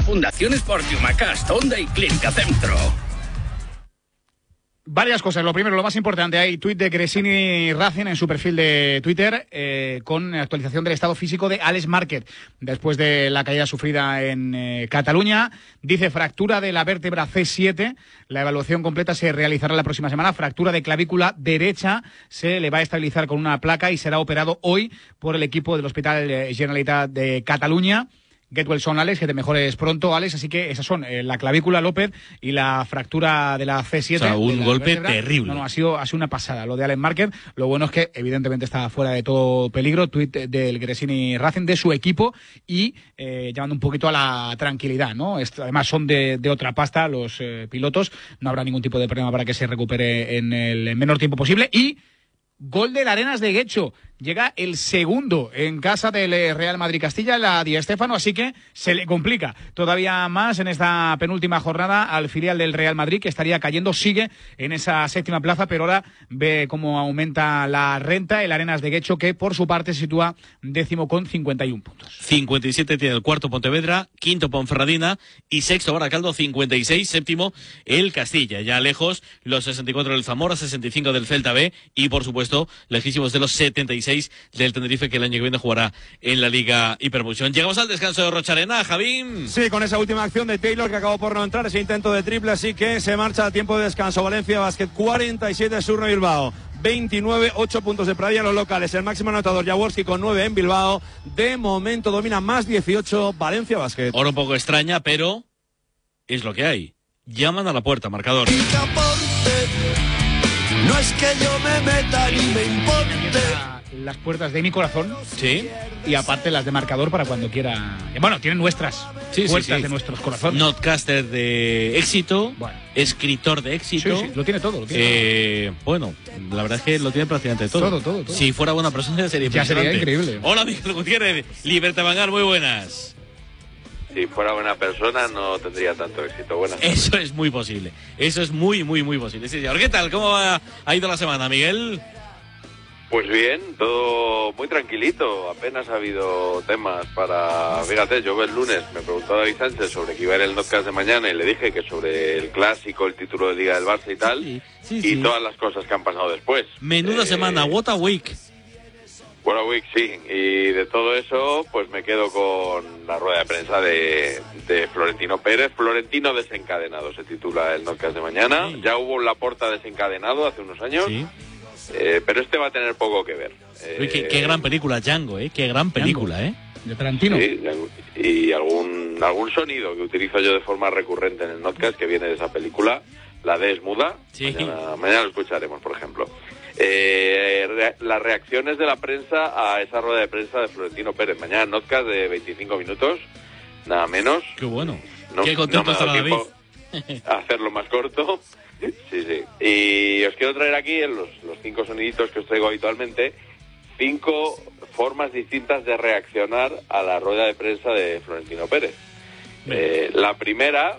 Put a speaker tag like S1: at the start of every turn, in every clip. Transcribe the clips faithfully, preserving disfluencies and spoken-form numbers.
S1: Fundación Esportiu Macast, Honda y Clínica Centro.
S2: Varias cosas. Lo primero, lo más importante, hay tuit de Gresini Racing en su perfil de Twitter eh, con actualización del estado físico de Alex Márquez después de la caída sufrida en eh, Cataluña. Dice fractura de la vértebra C siete. La evaluación completa se realizará la próxima semana. Fractura de clavícula derecha. Se le va a estabilizar con una placa y será operado hoy por el equipo del Hospital Generalitat de Cataluña. Get well soon, Alex, que te mejores pronto, Alex. Así que esas son eh, la clavícula López y la fractura de la C siete.
S3: O sea, un golpe
S2: vértebra.
S3: terrible.
S2: No, no, ha sido, ha sido una pasada lo de Alex Márquez. Lo bueno es que, evidentemente, está fuera de todo peligro. Tuit del Gresini Racing, de su equipo, y eh, llamando un poquito a la tranquilidad, ¿no? Esto, además, son de, de otra pasta los eh, pilotos. No habrá ningún tipo de problema para que se recupere en el menor tiempo posible. Y gol del Arenas de Guecho. Llega el segundo en casa del Real Madrid Castilla, la Di Stéfano, así que se le complica todavía más en esta penúltima jornada al filial del Real Madrid, que estaría cayendo, sigue en esa séptima plaza, pero ahora ve cómo aumenta la renta el Arenas de Guecho, que por su parte se sitúa décimo con cincuenta y uno puntos.
S3: cincuenta y siete tiene el cuarto Pontevedra, quinto Ponferradina y sexto Baracaldo, cincuenta y seis, séptimo el Castilla. Ya lejos los sesenta y cuatro del Zamora, sesenta y cinco del Celta B y por supuesto lejísimos de los setenta y seis del Tenerife, que el año que viene jugará en la Liga Hipermotion. Llegamos al descanso de Rocharena, Javín.
S4: Sí, con esa última acción de Taylor que acabó por no entrar, ese intento de triple, así que se marcha a tiempo de descanso. Valencia Basket cuarenta y siete, Surno Bilbao veintinueve, ocho puntos de Pradilla los locales. El máximo anotador Jaworski con nueve en Bilbao. De momento domina más dieciocho Valencia Basket.
S3: Ahora un poco extraña, pero es lo que hay. Llaman a la puerta, marcador.
S5: No es que yo me meta ni me importe.
S2: Las puertas de mi corazón.
S3: Sí.
S2: Y aparte las de marcador para cuando quiera. Bueno, tienen nuestras
S3: sí,
S2: puertas
S3: sí, sí.
S2: de nuestros corazones.
S3: Notcaster de éxito.
S2: Bueno.
S3: Escritor de éxito.
S2: Sí, sí, lo tiene todo. Lo tiene
S3: eh,
S2: todo.
S3: Bueno, la verdad es que lo tiene prácticamente todo.
S2: Todo, todo, todo.
S3: Si fuera buena persona sería
S2: ya sería increíble.
S3: Hola, Miguel Gutiérrez. Libertad Vanguard, muy buenas.
S6: Si fuera buena persona no tendría tanto éxito. Buenas.
S3: Eso es muy posible. Eso es muy, muy, muy posible. Sí, señor. ¿Qué tal? ¿Cómo ha, ha ido la semana, Miguel?
S6: Pues bien, todo muy tranquilito. Apenas ha habido temas para... Fíjate, yo el lunes me preguntó David Sánchez sobre qué iba a ir el notcast de mañana y le dije que sobre el clásico, el título de Liga del Barça y tal,
S3: sí, sí,
S6: y
S3: sí.
S6: todas las cosas que han pasado después.
S3: Menuda
S6: eh,
S3: semana, what a week.
S6: What a week, sí. Y de todo eso, pues me quedo con la rueda de prensa de, de Florentino Pérez. Florentino desencadenado se titula el notcast de mañana. Sí. Ya hubo un Laporta desencadenado hace unos años. Sí. Eh, pero este va a tener poco que ver. Eh,
S3: Uy, qué, qué gran película, Django, ¿eh? Qué gran película,
S2: Django.
S3: ¿eh?
S2: De Tarantino.
S6: Sí, y algún, algún sonido que utilizo yo de forma recurrente en el notcast que viene de esa película. La D es muda.
S3: Sí.
S6: Mañana, mañana lo escucharemos, por ejemplo. Eh, re, las reacciones de la prensa a esa rueda de prensa de Florentino Pérez. Mañana notcast de veinticinco minutos, nada menos.
S3: Qué bueno.
S6: No,
S3: qué contento
S6: no
S3: estará David.
S6: Hacerlo más corto. Sí, sí. Y os quiero traer aquí en los, los cinco soniditos que os traigo habitualmente, cinco formas distintas de reaccionar a la rueda de prensa de Florentino Pérez. Eh, la primera,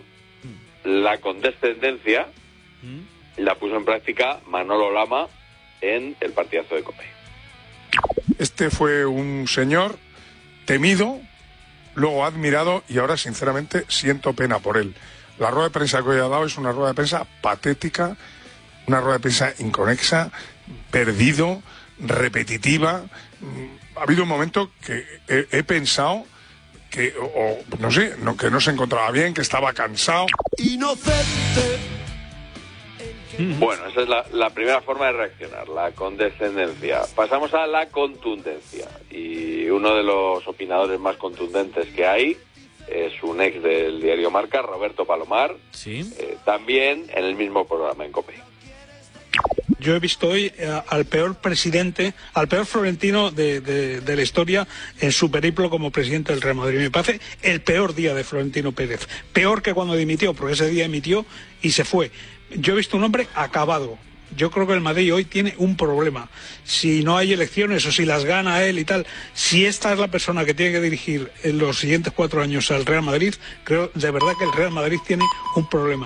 S6: la condescendencia, ¿Mm? la puso en práctica Manolo Lama en el partidazo de COPE.
S7: Este fue un señor temido, luego admirado y ahora sinceramente siento pena por él. La rueda de prensa que hoy ha dado es una rueda de prensa patética, una rueda de prensa inconexa, perdido, repetitiva. Ha habido un momento que he, he pensado que, o, o no sé, no, que no se encontraba bien, que estaba cansado.
S5: Inocente.
S6: Bueno, esa es la, la primera forma de reaccionar, la condescendencia. Pasamos a la contundencia. Y uno de los opinadores más contundentes que hay es un ex del diario Marca, Roberto Palomar,
S3: ¿Sí?
S6: eh, también en el mismo programa en COPE.
S8: Yo he visto hoy eh, al peor presidente, al peor Florentino de, de, de la historia en su periplo como presidente del Real Madrid. Me parece el peor día de Florentino Pérez. Peor que cuando dimitió, porque ese día emitió y se fue. Yo he visto un hombre acabado. Yo creo que el Madrid hoy tiene un problema. Si no hay elecciones o si las gana él y tal, si esta es la persona que tiene que dirigir en los siguientes cuatro años al Real Madrid, creo de verdad que el Real Madrid tiene un problema.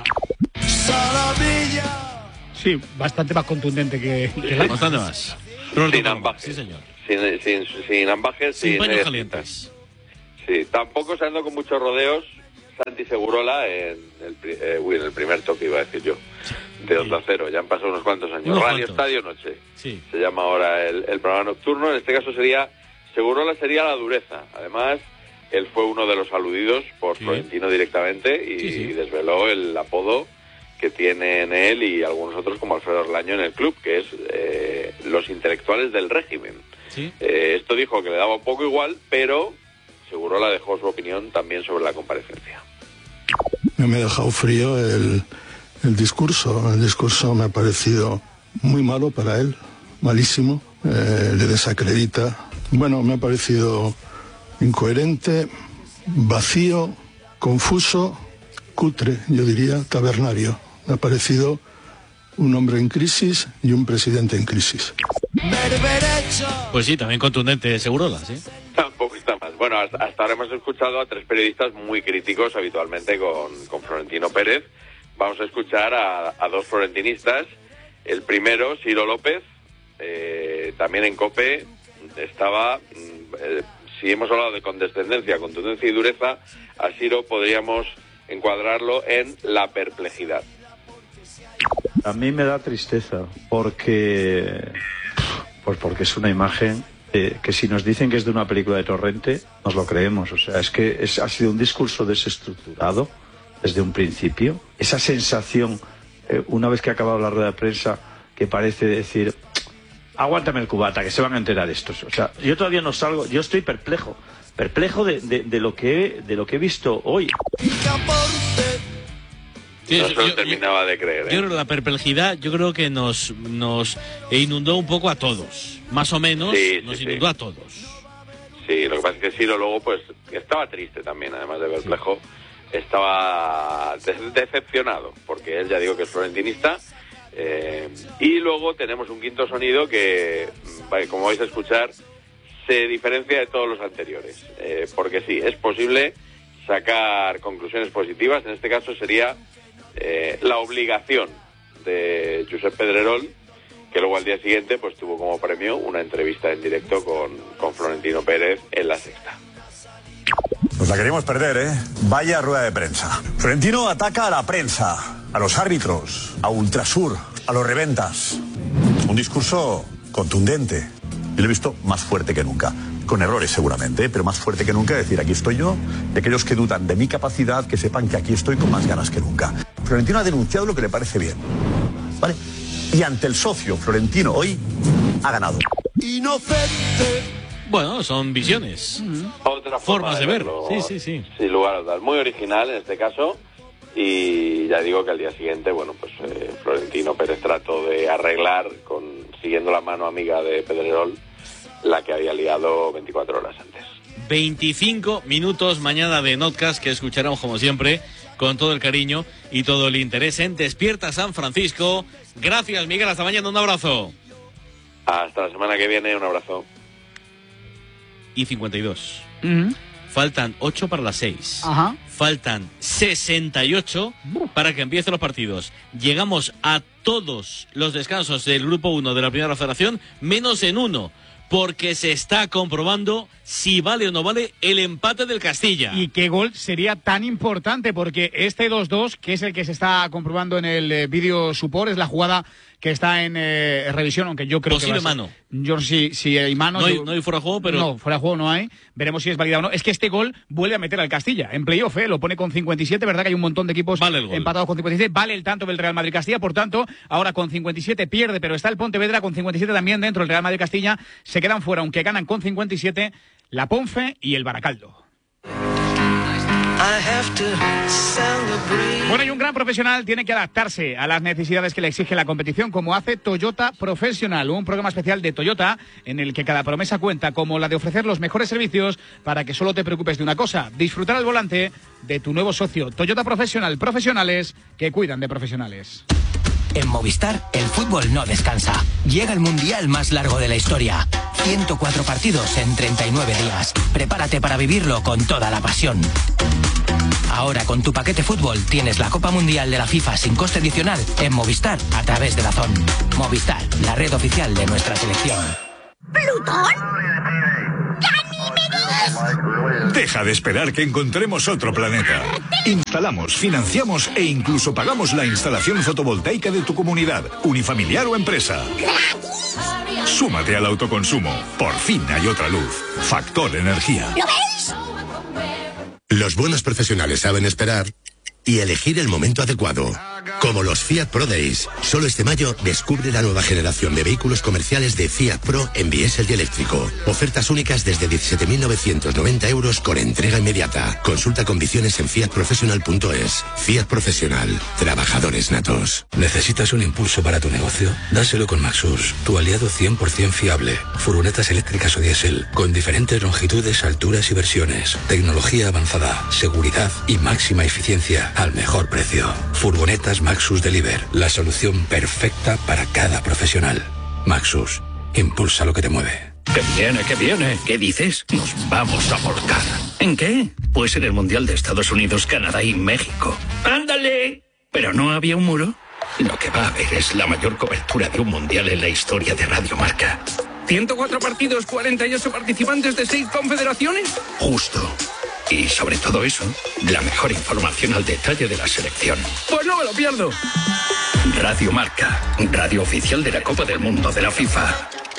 S5: Saladilla.
S2: Sí, bastante más contundente que, que
S3: la... Bastante más.
S6: Sin ambajes.
S3: Sí, señor.
S6: Sin, sin, sin ambajes.
S3: Sin, sin paños
S6: eh,
S3: calientes.
S6: Sí, tampoco se anda con muchos rodeos Santi Segurola en el, eh, uy, en el primer toque, iba a decir yo, de Onda Cero. Ya han pasado unos cuantos años.
S3: Unos
S6: Radio
S3: cuantos.
S6: Estadio Noche.
S3: Sí.
S6: Se llama ahora el, el programa nocturno. En este caso sería, Segurola sería La Dureza. Además, él fue uno de los aludidos por
S3: Sí.
S6: Florentino directamente y
S3: Sí, sí.
S6: desveló el apodo que tienen él y algunos otros como Alfredo Orlaño en el club, que es eh, los intelectuales del régimen.
S3: Sí.
S6: Eh, esto dijo que le daba un poco igual, pero Segurola dejó su opinión también sobre la comparecencia.
S9: Me ha dejado frío el, el discurso. El discurso me ha parecido muy malo para él, malísimo. Eh, le desacredita. Bueno, me ha parecido incoherente, vacío, confuso, cutre, yo diría, tabernario. Me ha parecido un hombre en crisis y un presidente en crisis.
S3: Pues sí, también contundente Segurola, sí.
S6: Tampoco está más. Bueno, hasta, hasta ahora hemos escuchado a tres periodistas muy críticos habitualmente con, con Florentino Pérez. Vamos a escuchar a, a dos florentinistas. El primero, Ciro López, eh, también en COPE, estaba... Eh, si hemos hablado de condescendencia, contundencia y dureza, a Ciro podríamos encuadrarlo en la perplejidad.
S10: A mí me da tristeza porque pues porque es una imagen eh, que si nos dicen que es de una película de Torrente nos lo creemos. O sea, es que es, ha sido un discurso desestructurado desde un principio. Esa sensación eh, una vez que ha acabado la rueda de prensa que parece decir aguántame el cubata que se van a enterar estos. O sea, yo todavía no salgo, yo estoy perplejo perplejo de, de, de lo que he, de lo que he visto hoy.
S3: Sí,
S6: no
S3: yo-
S6: se lo
S3: yo-
S6: terminaba de creer.
S3: Yo
S6: ¿eh?
S3: creo que la perplejidad, yo creo que nos, nos inundó un poco a todos. Más o menos,
S6: Sí, sí,
S3: nos
S6: sí.
S3: inundó a todos.
S6: Sí, lo que pasa es que Ciro luego pues estaba triste también, además de perplejo, estaba de- decepcionado, porque él ya digo que es florentinista. Eh, y luego tenemos un quinto sonido que, vale, como vais a escuchar, se diferencia de todos los anteriores. Eh, porque sí, es posible sacar conclusiones positivas. En este caso sería eh, la obligación de Josep Pedrerol, que luego al día siguiente pues tuvo como premio una entrevista en directo con, con Florentino Pérez en La Sexta.
S11: Nos la queríamos perder, ¿eh? Vaya rueda de prensa. Florentino ataca a la prensa, a los árbitros, a Ultrasur, a los reventas. Un discurso contundente. Yo lo he visto más fuerte que nunca. Con errores seguramente, ¿eh? Pero más fuerte que nunca. Decir, aquí estoy yo, y aquellos que dudan de mi capacidad, que sepan que aquí estoy con más ganas que nunca. Florentino ha denunciado lo que le parece bien, ¿vale? Y ante el socio, Florentino hoy ha ganado.
S5: Inocente.
S3: Bueno, son visiones.
S6: Otra forma
S3: Formas de ver.
S6: verlo,
S3: Sí, sí, sí.
S6: Sin lugar a dudas. Muy original en este caso. Y ya digo que al día siguiente, bueno, pues eh, Florentino Pérez trató de arreglar, con siguiendo la mano amiga de Pedrerol, la que había liado veinticuatro horas antes.
S3: veinticinco minutos mañana de Notcast que escucharemos como siempre con todo el cariño y todo el interés en Despierta San Francisco. Gracias, Miguel. Hasta mañana. Un abrazo.
S6: Hasta la semana que viene. Un abrazo.
S3: Y cincuenta y dos.
S2: Ujú.
S3: Faltan ocho para las seis.
S2: Ajá.
S3: Faltan sesenta y ocho para que empiecen los partidos. Llegamos a todos los descansos del grupo uno de la Primera Federación, menos en uno, porque se está comprobando si vale o no vale el empate del Castilla.
S2: Y qué gol sería tan importante, porque este dos dos, que es el que se está comprobando en el eh, vídeo support, es la jugada que está en eh, revisión, aunque yo creo
S3: Posible
S2: que va a ser-
S3: mano.
S2: Yo no sé si, si hay mano.
S3: No hay,
S2: yo-
S3: no hay fuera de juego, pero...
S2: No, fuera de juego no hay. Veremos si es válida o no. Es que este gol vuelve a meter al Castilla en playoff, ¿eh? Lo pone con cincuenta y siete, ¿verdad? Que hay un montón de equipos
S3: Vale el gol.
S2: empatados con cincuenta y siete. Vale el tanto del Real Madrid-Castilla, por tanto, ahora con cincuenta y siete pierde, pero está el Pontevedra con cincuenta y siete también dentro del Real Madrid-Castilla. Se quedan fuera, aunque ganan con cincuenta y siete, la Ponfe y el Baracaldo. Bueno, y un gran profesional tiene que adaptarse a las necesidades que le exige la competición, como hace Toyota Professional, un programa especial de Toyota en el que cada promesa cuenta, como la de ofrecer los mejores servicios para que solo te preocupes de una cosa: disfrutar al volante de tu nuevo socio. Toyota Professional, profesionales que cuidan de profesionales.
S12: En Movistar, el fútbol no descansa. Llega el mundial más largo de la historia. ciento cuatro partidos en treinta y nueve días. Prepárate para vivirlo con toda la pasión. Ahora con tu paquete fútbol tienes la Copa Mundial de la FIFA sin coste adicional en Movistar a través de Dazón. Movistar, la red oficial de nuestra selección.
S13: ¿Plutón? ¡Ganímedes! Deja de esperar que encontremos otro planeta. Instalamos, financiamos e incluso pagamos la instalación fotovoltaica de tu comunidad, unifamiliar o empresa. Súmate al autoconsumo. Por fin hay otra luz. Factor Energía.
S14: ¿Lo veis? Los buenos profesionales saben esperar y elegir el momento adecuado. Como los Fiat Pro Days. Solo este mayo descubre la nueva generación de vehículos comerciales de Fiat Pro en diésel y eléctrico. Ofertas únicas desde diecisiete mil novecientos noventa euros con entrega inmediata. Consulta condiciones en fiat professional punto es. Fiat Profesional. Trabajadores natos.
S15: ¿Necesitas un impulso para tu negocio? Dáselo con Maxus, tu aliado cien por ciento fiable. Furgonetas eléctricas o diésel, con diferentes longitudes, alturas y versiones. Tecnología avanzada, seguridad y máxima eficiencia al mejor precio. Furgonetas Maxus Deliver, la solución perfecta para cada profesional. Maxus, impulsa lo que te mueve.
S1: ¡Que viene, que viene! ¿Qué dices? Nos vamos a volcar. ¿En qué? Pues en el Mundial de Estados Unidos, Canadá y México. ¡Ándale! ¿Pero no había un muro? Lo que va a haber es la mayor cobertura de un Mundial en la historia de Radio Marca.
S16: ¿ciento cuatro partidos, cuarenta y ocho participantes de seis confederaciones?
S1: Justo. Y sobre todo eso, la mejor información al detalle de la selección.
S16: Pues no me lo pierdo.
S1: Radio Marca, radio oficial de la Copa del Mundo de la FIFA.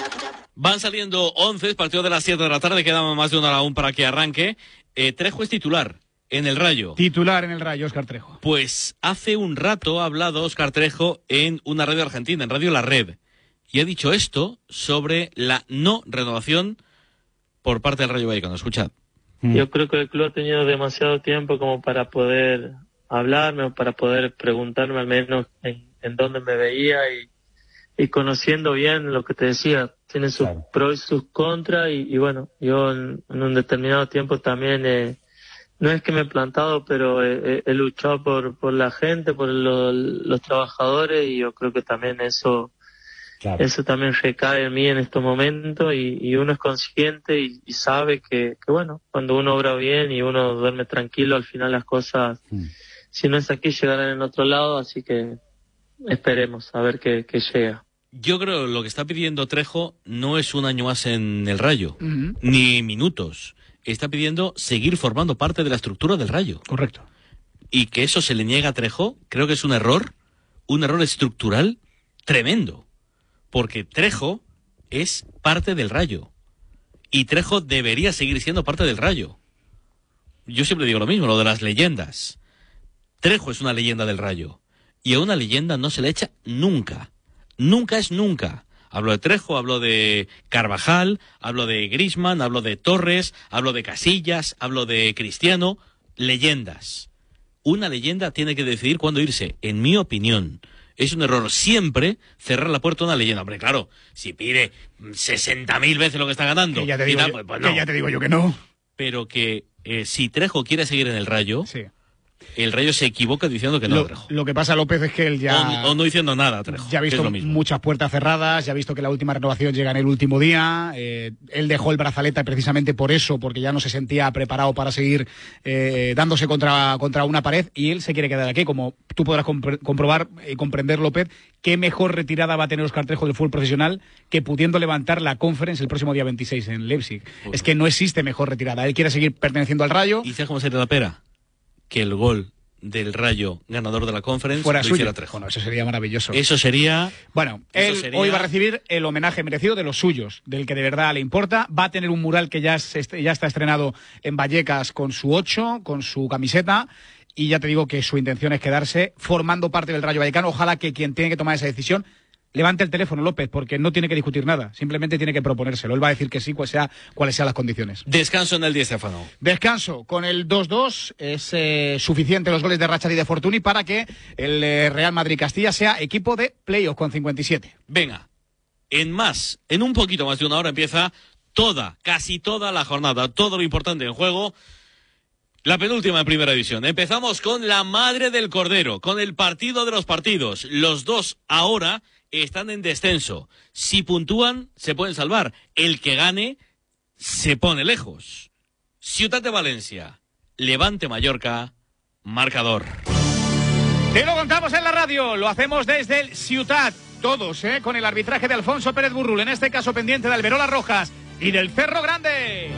S3: Van saliendo once, partido de las siete de la tarde, queda más de una hora aún para que arranque. Eh, Trejo es titular en el Rayo.
S2: Titular en el Rayo, Óscar Trejo.
S3: Pues hace un rato ha hablado Óscar Trejo en una radio argentina, en Radio La Red, y ha dicho esto sobre la no renovación por parte del Rayo Vallecano. Escuchad.
S17: Yo creo que el club ha tenido demasiado tiempo como para poder hablarme o para poder preguntarme al menos en, en dónde me veía y, y conociendo bien lo que te decía, tiene sus claro. pros y sus contras y, y bueno, yo en, en un determinado tiempo también eh, no es que me he plantado, pero he, he luchado por, por la gente, por lo, los trabajadores y yo creo que también eso Claro. Eso también recae en mí en estos momentos y, y uno es consciente y, y sabe que, que, bueno, cuando uno obra bien y uno duerme tranquilo, al final las cosas, mm. si no es aquí, llegarán en otro lado, así que esperemos a ver qué, qué llega.
S3: Yo creo que lo que está pidiendo Trejo no es un año más en el Rayo, mm-hmm. ni minutos. Está pidiendo seguir formando parte de la estructura del Rayo.
S2: Correcto.
S3: Y que eso se le niega a Trejo, creo que es un error, un error estructural tremendo. Porque Trejo es parte del Rayo. Y Trejo debería seguir siendo parte del Rayo. Yo siempre digo lo mismo, lo de las leyendas. Trejo es una leyenda del Rayo. Y a una leyenda no se le echa nunca. Nunca es nunca. Hablo de Trejo, hablo de Carvajal, hablo de Griezmann, hablo de Torres, hablo de Casillas, hablo de Cristiano. Leyendas. Una leyenda tiene que decidir cuándo irse, en mi opinión. Es un error siempre cerrar la puerta a una leyenda. Hombre, claro, si pide sesenta mil veces lo que está ganando.
S2: Que ya te digo,
S3: tal,
S2: yo,
S3: pues, pues
S2: que
S3: no.
S2: ya te digo yo que no.
S3: Pero que eh, si Trejo quiere seguir en el Rayo,
S2: sí.
S3: el Rayo se equivoca diciendo que no,
S2: lo,
S3: Trejo.
S2: Lo que pasa, López, es que él ya...
S3: O, o no diciendo nada, Trejo.
S2: Ya ha visto muchas puertas cerradas, ya ha visto que la última renovación llega en el último día. Eh, él dejó el brazalete precisamente por eso, porque ya no se sentía preparado para seguir eh, dándose contra, contra una pared, y él se quiere quedar aquí. Como tú podrás compr- comprobar y eh, comprender, López, qué mejor retirada va a tener Óscar Trejo del fútbol profesional que pudiendo levantar la Conference el próximo día veintiséis en Leipzig. Uf. Es que no existe mejor retirada. Él quiere seguir perteneciendo al Rayo.
S3: ¿Y sabes cómo sería la pera? Que el gol del Rayo ganador de la Conference
S2: fuera
S3: lo
S2: suyo.
S3: hiciera Trejo.
S2: Bueno, eso sería maravilloso.
S3: Eso sería...
S2: Bueno,
S3: eso
S2: él
S3: sería...
S2: hoy va a recibir el homenaje merecido de los suyos, del que de verdad le importa. Va a tener un mural que ya, se, ya está estrenado en Vallecas con su ocho, con su camiseta, y ya te digo que su intención es quedarse formando parte del Rayo Vallecano. Ojalá que quien tiene que tomar esa decisión levante el teléfono, López, porque no tiene que discutir nada, simplemente tiene que proponérselo. Él va a decir que sí, cual sea, cuáles sean las condiciones.
S3: Descanso en el Di Stéfano.
S2: Descanso. Con el dos dos es eh, suficiente los goles de Rachad y de Fortuny para que el eh, Real Madrid-Castilla sea equipo de playoff con cincuenta y siete.
S3: Venga, en más, en un poquito más de una hora empieza toda, casi toda la jornada, todo lo importante en juego. La penúltima en Primera División. Empezamos con la Madre del Cordero, con el partido de los partidos. Los dos ahora están en descenso. Si puntúan, se pueden salvar. El que gane, se pone lejos. Ciutat de Valencia, Levante Mallorca, marcador.
S2: Te lo contamos en la radio, lo hacemos desde el Ciutat. Todos, ¿eh? Con el arbitraje de Alfonso Pérez Burrul, en este caso pendiente de Alberola Rojas y del Cerro Grande.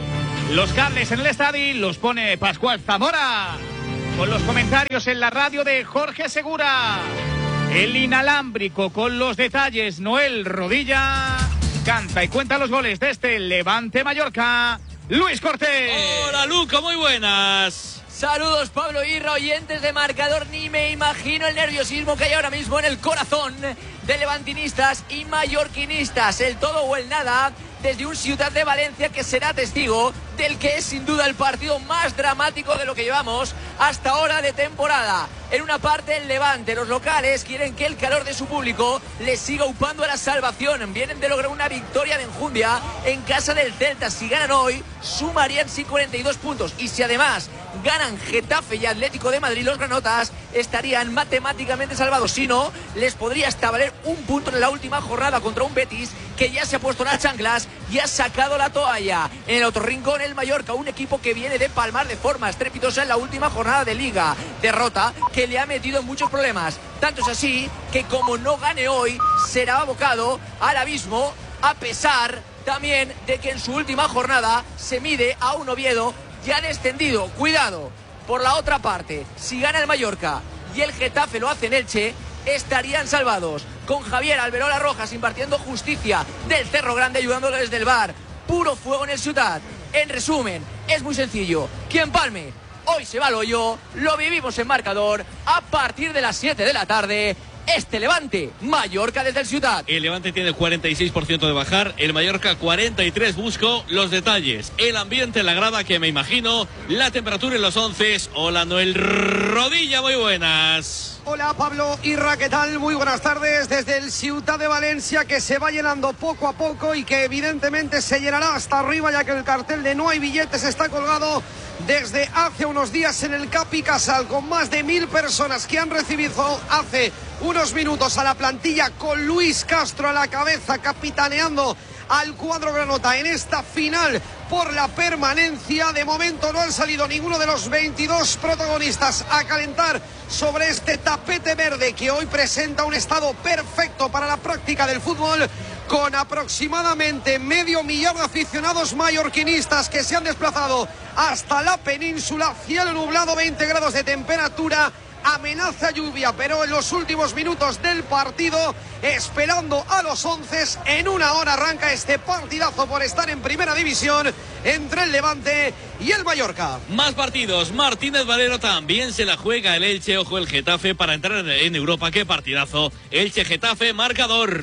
S2: Los cables en el estadio los pone Pascual Zamora, con los comentarios en la radio de Jorge Segura. El inalámbrico con los detalles, Noel Rodilla. Canta y cuenta los goles de este Levante Mallorca, Luis Cortés.
S3: Hola, Luca, muy buenas.
S18: Saludos, Pablo Irra, oyentes de Marcador. Ni me imagino el nerviosismo que hay ahora mismo en el corazón de levantinistas y mallorquinistas. El todo o el nada desde un Ciutat de Valencia que será testigo del que es sin duda el partido más dramático de lo que llevamos hasta ahora de temporada. En una parte el Levante, los locales quieren que el calor de su público les siga upando a la salvación. Vienen de lograr una victoria de enjundia en casa del Celta. Si ganan hoy, sumarían sí cuarenta y dos puntos. Y si además ganan Getafe y Atlético de Madrid, los granotas estarían matemáticamente salvados. Si no, les podría hasta valer un punto en la última jornada contra un Betis que ya se ha puesto en las chanclas y ha sacado la toalla. En el otro rincón, el Mallorca, un equipo que viene de palmar de forma estrepitosa en la última jornada de Liga. Derrota que le ha metido en muchos problemas. Tanto es así que como no gane hoy, será abocado al abismo, a pesar también de que en su última jornada se mide a un Oviedo ya descendido. Cuidado, por la otra parte, si gana el Mallorca y el Getafe lo hace en Elche, estarían salvados, con Javier Alberola Rojas impartiendo justicia del Cerro Grande, ayudándolo desde el bar. Puro fuego en el Ciutat. En resumen, es muy sencillo. Quien palme hoy se va al hoyo. Lo vivimos en Marcador a partir de las siete de la tarde. Este Levante, Mallorca desde el Ciutat.
S3: El Levante tiene cuarenta y seis por ciento de bajar, el Mallorca cuarenta y tres. Busco los detalles, el ambiente en la grada, que me imagino, la temperatura en los once. Hola, Noel Rodilla, muy buenas.
S19: Hola, Pablo Irra, ¿qué tal? Muy buenas tardes desde el Ciutat de Valencia, que se va llenando poco a poco y que evidentemente se llenará hasta arriba, ya que el cartel de no hay billetes está colgado desde hace unos días en el Capi Casal, con más de mil personas que han recibido hace unos minutos a la plantilla, con Luis Castro a la cabeza, capitaneando al cuadro granota en esta final por la permanencia. De momento no han salido ninguno de los veintidós protagonistas a calentar sobre este tapete verde, que hoy presenta un estado perfecto para la práctica del fútbol, con aproximadamente medio millar de aficionados mallorquinistas que se han desplazado hasta la península. Cielo nublado, veinte grados de temperatura, amenaza lluvia, pero en los últimos minutos del partido, esperando a los once, en una hora arranca este partidazo por estar en primera división entre el Levante y el Mallorca.
S3: Más partidos, Martínez Valero también se la juega el Elche, ojo el Getafe para entrar en Europa. Qué partidazo, Elche-Getafe, marcador.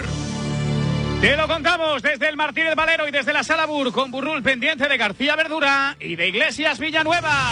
S2: Te lo contamos desde el Martínez Valero y desde la Sala Bur, con Burrul pendiente de García Verdura y de Iglesias Villanueva.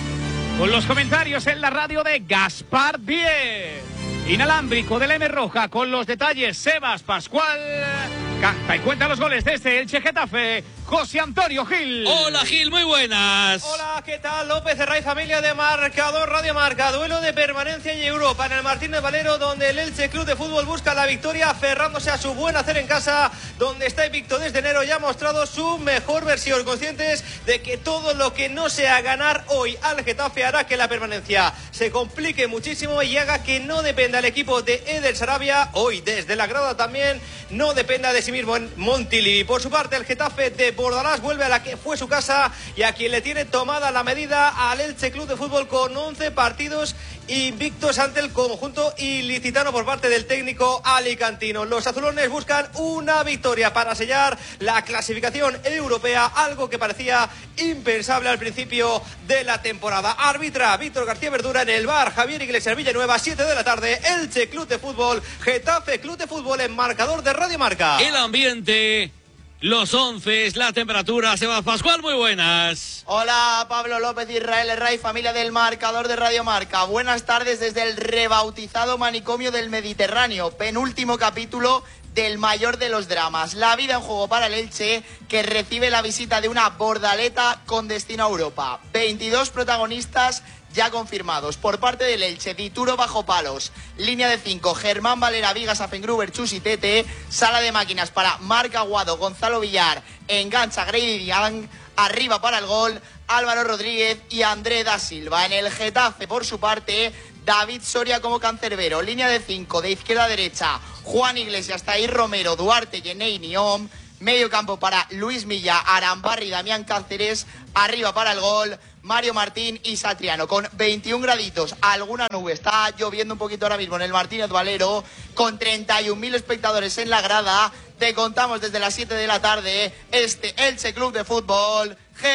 S2: Con los comentarios en la radio de Gaspar Díez. Inalámbrico del M Roja, con los detalles Sebas Pascual. Canta y cuenta los goles desde Elche Getafe, José Antonio Gil.
S3: Hola Gil, muy buenas.
S20: Hola, ¿qué tal? López Herray, familia de Marcador Radio Marca. Duelo de permanencia en Europa en el Martínez Valero, donde el Elche Club de Fútbol busca la victoria aferrándose a su buen hacer en casa, donde está invicto desde enero y ha mostrado su mejor versión, conscientes de que todo lo que no sea ganar hoy al Getafe hará que la permanencia se complique muchísimo y haga que no dependa el equipo de Eder Sarabia, hoy desde la grada también no dependa de sí mismo en Montilivi. Por su parte, el Getafe de Bordalás vuelve a la que fue su casa y a quien le tiene tomada la medida al Elche Club de Fútbol, con once partidos invictos ante el conjunto ilicitano por parte del técnico alicantino. Los azulones buscan una victoria para sellar la clasificación europea, algo que parecía impensable al principio de la temporada. Arbitra Víctor García Verdura, en el bar Javier Iglesias Villanueva, siete de la tarde, Elche Club de Fútbol, Getafe Club de Fútbol, en Marcador de Radio Marca.
S3: El ambiente, los once, la temperatura. Sebas Pascual, muy buenas.
S21: Hola, Pablo López, Israel Herray, familia del Marcador de Radio Marca. Buenas tardes desde el rebautizado Manicomio del Mediterráneo, penúltimo capítulo del mayor de los dramas. La vida en juego para el Elche, que recibe la visita de una Bordaleta con destino a Europa. veintidós protagonistas ya confirmados. Por parte del Elche, Dituro bajo palos, línea de cinco, Germán Valera, Vigas, Afengruber, Chus y Tete, sala de máquinas para Marc Aguado, Gonzalo Villar, engancha Grady Diang, arriba para el gol, Álvaro Rodríguez y André da Silva. En el Getafe, por su parte, David Soria como cancerbero, línea de cinco, de izquierda a derecha, Juan Iglesias, Tahir Romero, Duarte, Yenei Niom, Medio campo para Luis Milla, Arambarri, Damián Cáceres. Arriba para el gol, Mario Martín y Satriano, con veintiún graditos, alguna nube. Está lloviendo un poquito ahora mismo en el Martínez Valero, con treinta y un mil espectadores en la grada. Te contamos desde las siete de la tarde este Elche Club de Fútbol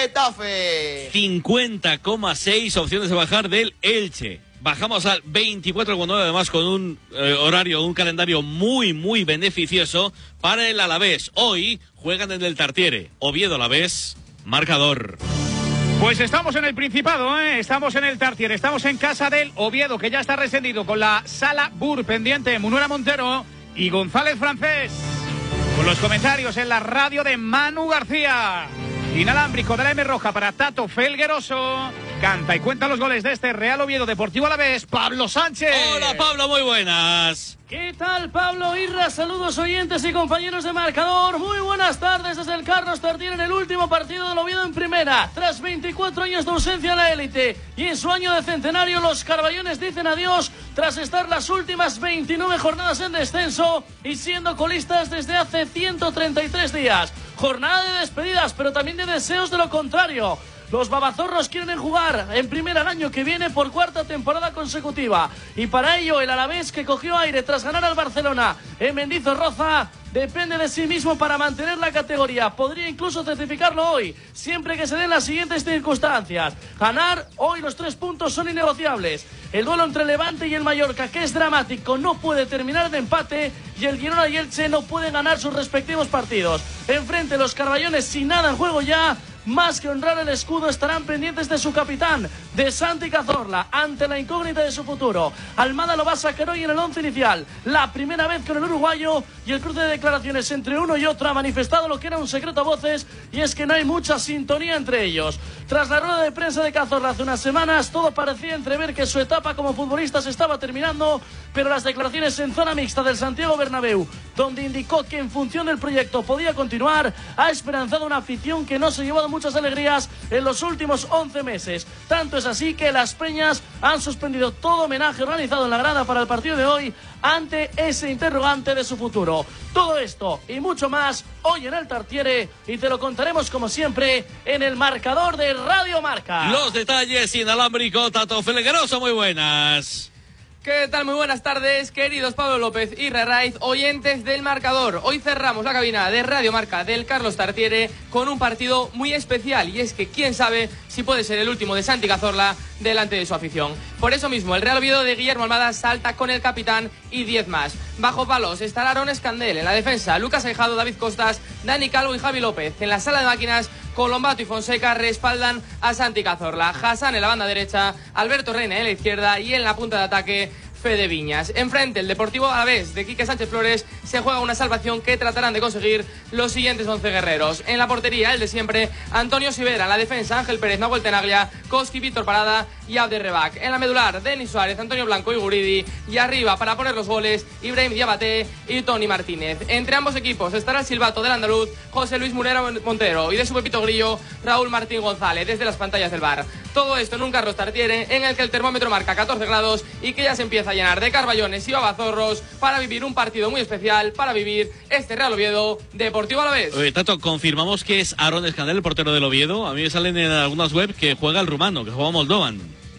S21: Getafe.
S3: cincuenta coma seis opciones de bajar del Elche. Bajamos al veinticuatro coma nueve, además con un eh, horario, un calendario muy, muy beneficioso para el Alavés. Hoy juegan en el Tartiere, Oviedo Alavés, marcador.
S2: Pues estamos en el Principado, ¿eh? Estamos en el Tartiere, estamos en casa del Oviedo, que ya está rescendido con la Sala Bur pendiente, Munuera Montero y González Francés. Con los comentarios en la radio de Manu García. Inalámbrico de la M Roja para Tato Felgueroso. Canta y cuenta los goles de este Real Oviedo Deportivo Alavés, Pablo Sánchez.
S3: Hola Pablo, muy buenas.
S4: ¿Qué tal, Pablo Irra? Saludos oyentes y compañeros de marcador. Muy buenas tardes desde el Carlos Tartiere en el último partido del Oviedo en primera. Tras veinticuatro años de ausencia en la élite y en su año de centenario, los carballones dicen adiós tras estar las últimas veintinueve jornadas en descenso y siendo colistas desde hace ciento treinta y tres días. Jornada de despedidas, pero también de deseos de lo contrario. Los babazorros quieren jugar en primera el año que viene por cuarta temporada consecutiva. Y para ello el Alavés, que cogió aire tras ganar al Barcelona en Mendizorroza, depende de sí mismo para mantener la categoría. Podría incluso certificarlo hoy, siempre que se den las siguientes circunstancias. Ganar hoy, los tres puntos son innegociables. El duelo entre Levante y el Mallorca, que es dramático, no puede terminar de empate. Y el Girona y Elche no pueden ganar sus respectivos partidos. Enfrente los carballones, sin nada en juego ya, más que honrar el escudo, estarán pendientes de su capitán, de Santi Cazorla, ante la incógnita de su futuro. Almada lo va a sacar hoy en el once inicial, la primera vez con el uruguayo, y el cruce de declaraciones entre uno y otro ha manifestado lo que era un secreto a voces, y es que no hay mucha sintonía entre ellos. Tras la rueda de prensa de Cazorla hace unas semanas, todo parecía entrever que su etapa como futbolista se estaba terminando, pero las declaraciones en zona mixta del Santiago Bernabéu, donde indicó que en función del proyecto podía continuar, ha esperanzado una afición que no se ha llevado muchas alegrías en los últimos once meses. Tanto es así que las Peñas han suspendido todo homenaje organizado en la grada para el partido de hoy ante ese interrogante de su futuro. Todo esto y mucho más hoy en el Tartiere, y te lo contaremos como siempre en el marcador de Radio Marca.
S3: Los detalles inalámbrico, Tato Felgueroso, muy buenas.
S22: ¿Qué tal? Muy buenas tardes, queridos Pablo López y Rerraiz, oyentes del marcador. Hoy cerramos la cabina de Radio Marca del Carlos Tartiere con un partido muy especial, y es que quién sabe si puede ser el último de Santi Cazorla delante de su afición. Por eso mismo, el Real Oviedo de Guillermo Almada salta con el capitán y diez más. Bajo palos estará Aaron Escandel, en la defensa Lucas Aijado, David Costas, Dani Calvo y Javi López. En la sala de máquinas, Colombato y Fonseca respaldan a Santi Cazorla. Hassan en la banda derecha, Alberto Reina en la izquierda, y en la punta de ataque Fede Viñas. Enfrente, el Deportivo Alavés de Quique Sánchez Flores se juega una salvación que tratarán de conseguir los siguientes once guerreros. En la portería, el de siempre, Antonio Sivera. En la defensa, Ángel Pérez, Nahuel Tenaglia, Koski, Víctor Parada y Abder Rebac. En la medular, Denis Suárez, Antonio Blanco y Guridi. Y arriba, para poner los goles, Ibrahim Diabate y Tony Martínez. Entre ambos equipos estará el silbato del andaluz José Luis Munera Montero, y de su Pepito Grillo, Raúl Martín González, desde las pantallas del bar. Todo esto en un Carlos Tartiere en el que el termómetro marca catorce grados y que ya se empieza a llenar de carballones y babazorros para vivir un partido muy especial, para vivir este Real Oviedo Deportivo Alavés.
S3: Oye, Tato, confirmamos que es Aaron Escandel, el portero del Oviedo. A mí me salen en algunas webs que juega el rumano, que juega Moldovan.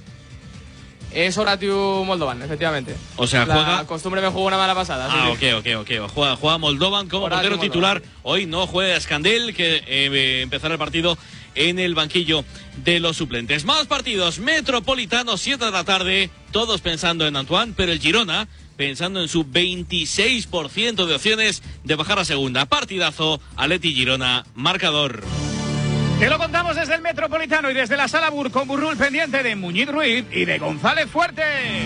S22: Es Horatiu Moldovan, efectivamente.
S3: O sea,
S22: la
S3: juega...
S22: costumbre me jugó una mala pasada.
S3: Ah,
S22: sí,
S3: ok, ok, ok. Juega, juega Moldovan como
S22: Horatiu
S3: portero
S22: Moldovan.
S3: titular. Hoy no juega Escandel, que eh, empezará el partido en el banquillo de los suplentes. Más partidos. Metropolitano, siete de la tarde. Todos pensando en Antoine, pero el Girona pensando en su veintiséis por ciento de opciones de bajar a segunda. Partidazo, Atleti Girona, marcador.
S2: Te lo contamos desde el Metropolitano y desde la Sala Bur, con Burrul pendiente de Muñiz Ruiz y de González Fuerte.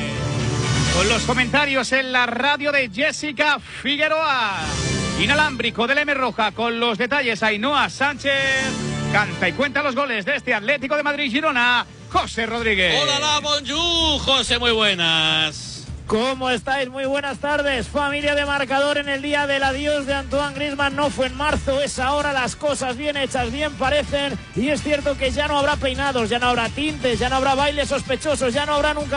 S2: Con los comentarios en la radio de Jessica Figueroa. Inalámbrico de la M Roja, con los detalles Ainhoa Sánchez. Canta y cuenta los goles de este Atlético de Madrid Girona, José Rodríguez.
S3: Hola, la bonjour, José, muy buenas.
S23: ¿Cómo estáis? Muy buenas tardes, familia de marcador. En el día del adiós de Antoine Griezmann no fue en marzo, es ahora. Las cosas bien hechas bien parecen, y es cierto que ya no habrá peinados, ya no habrá tintes, ya no habrá bailes sospechosos, ya no habrá nunca más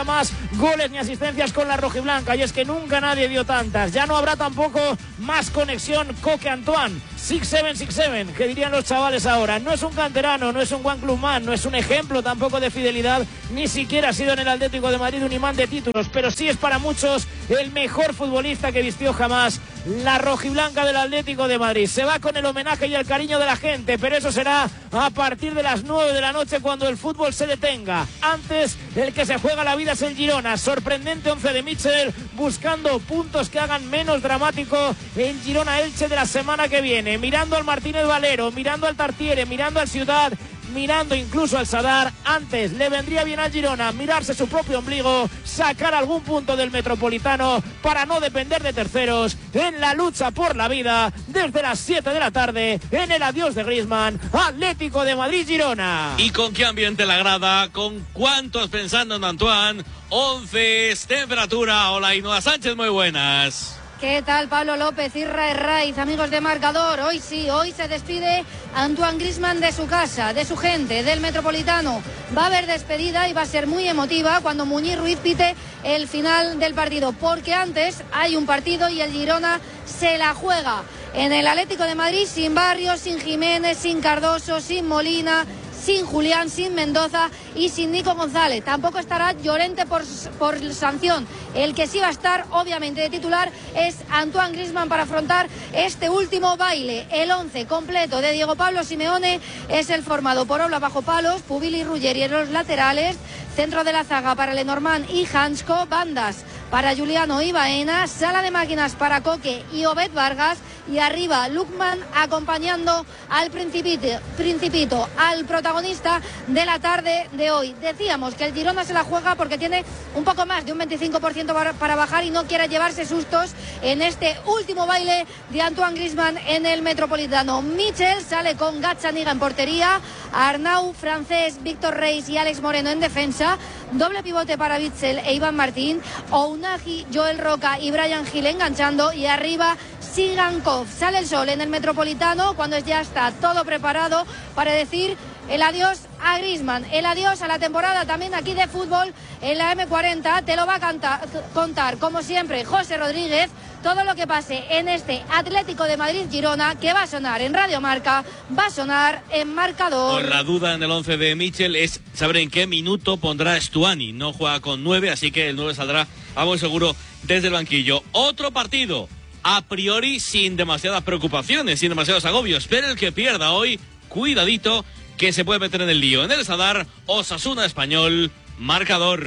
S23: goles ni asistencias con la rojiblanca, y es que nunca nadie dio tantas. Ya no habrá tampoco más conexión Coque-Antoine. seis siete seis siete, que dirían los chavales ahora. No es un canterano, no es un One Club Man, no es un ejemplo tampoco de fidelidad, ni siquiera ha sido en el Atlético de Madrid un imán de títulos, pero sí es para muchos el mejor futbolista que vistió jamás la rojiblanca del Atlético de Madrid. Se va con el homenaje y el cariño de la gente, pero eso será a partir de las nueve de la noche, cuando el fútbol se detenga. Antes, el que se juega la vida es el Girona. Sorprendente once de Michel, buscando puntos que hagan menos dramático el Girona-Elche de la semana que viene. Mirando al Martínez Valero, mirando al Tartiere, mirando al Ciudad, mirando incluso al Sadar. Antes le vendría bien al Girona mirarse su propio ombligo, sacar algún punto del Metropolitano para no depender de terceros en la lucha por la vida desde las siete de la tarde en el adiós de Griezmann, Atlético de Madrid-Girona.
S3: ¿Y con qué ambiente la grada? ¿Con cuántos pensando en Antoine? once, temperatura. Hola, Ainhoa Sánchez, muy buenas.
S7: ¿Qué tal, Pablo López, Irra Herraiz, amigos de Marcador? Hoy sí, hoy se despide Antoine Griezmann de su casa, de su gente, del Metropolitano. Va a haber despedida y va a ser muy emotiva cuando Muñiz Ruiz pite el final del partido, porque antes hay un partido y el Girona se la juega en el Atlético de Madrid, sin Barrios, sin Jiménez, sin Cardoso, sin Molina, sin Julián, sin Mendoza y sin Nico González. Tampoco estará Llorente por, por sanción. El que sí va a estar, obviamente, de titular es Antoine Griezmann para afrontar este último baile. El once completo de Diego Pablo Simeone es el formado por Oblak bajo palos, Pubil y Ruggeri en los laterales, centro de la zaga para Lenormand y Hansko, bandas para Juliano y Baena, sala de máquinas para Coque y Obed Vargas, y arriba Lukman acompañando al Principito, Principito, al protagonista de la tarde de hoy. Decíamos que el Girona se la juega porque tiene un poco más de un veinticinco por ciento para, para bajar y no quiere llevarse sustos en este último baile de Antoine Griezmann en el Metropolitano. Michel sale con Gazzaniga en portería, Arnau, Francés, Víctor Reis y Alex Moreno en defensa, doble pivote para Witsel e Iván Martín, Ounahi, Joel Roca y Brian Gil enganchando, y arriba Sigankov. Sale el sol en el Metropolitano cuando ya está todo preparado para decir el adiós a Griezmann, el adiós a la temporada también aquí de fútbol en la eme cuarenta. Te lo va a cantar, contar, como siempre, José Rodríguez. Todo lo que pase en este Atlético de Madrid-Girona, que va a sonar en Radio Marca, va a sonar en Marcador.
S3: Con la duda en el once de Michel es saber en qué minuto pondrá Stuani. No juega con nueve, así que el nueve saldrá, vamos seguro, desde el banquillo. Otro partido, a priori sin demasiadas preocupaciones, sin demasiados agobios, pero el que pierda hoy, cuidadito, que se puede meter en el lío. En el Sadar, Osasuna Español, Marcador.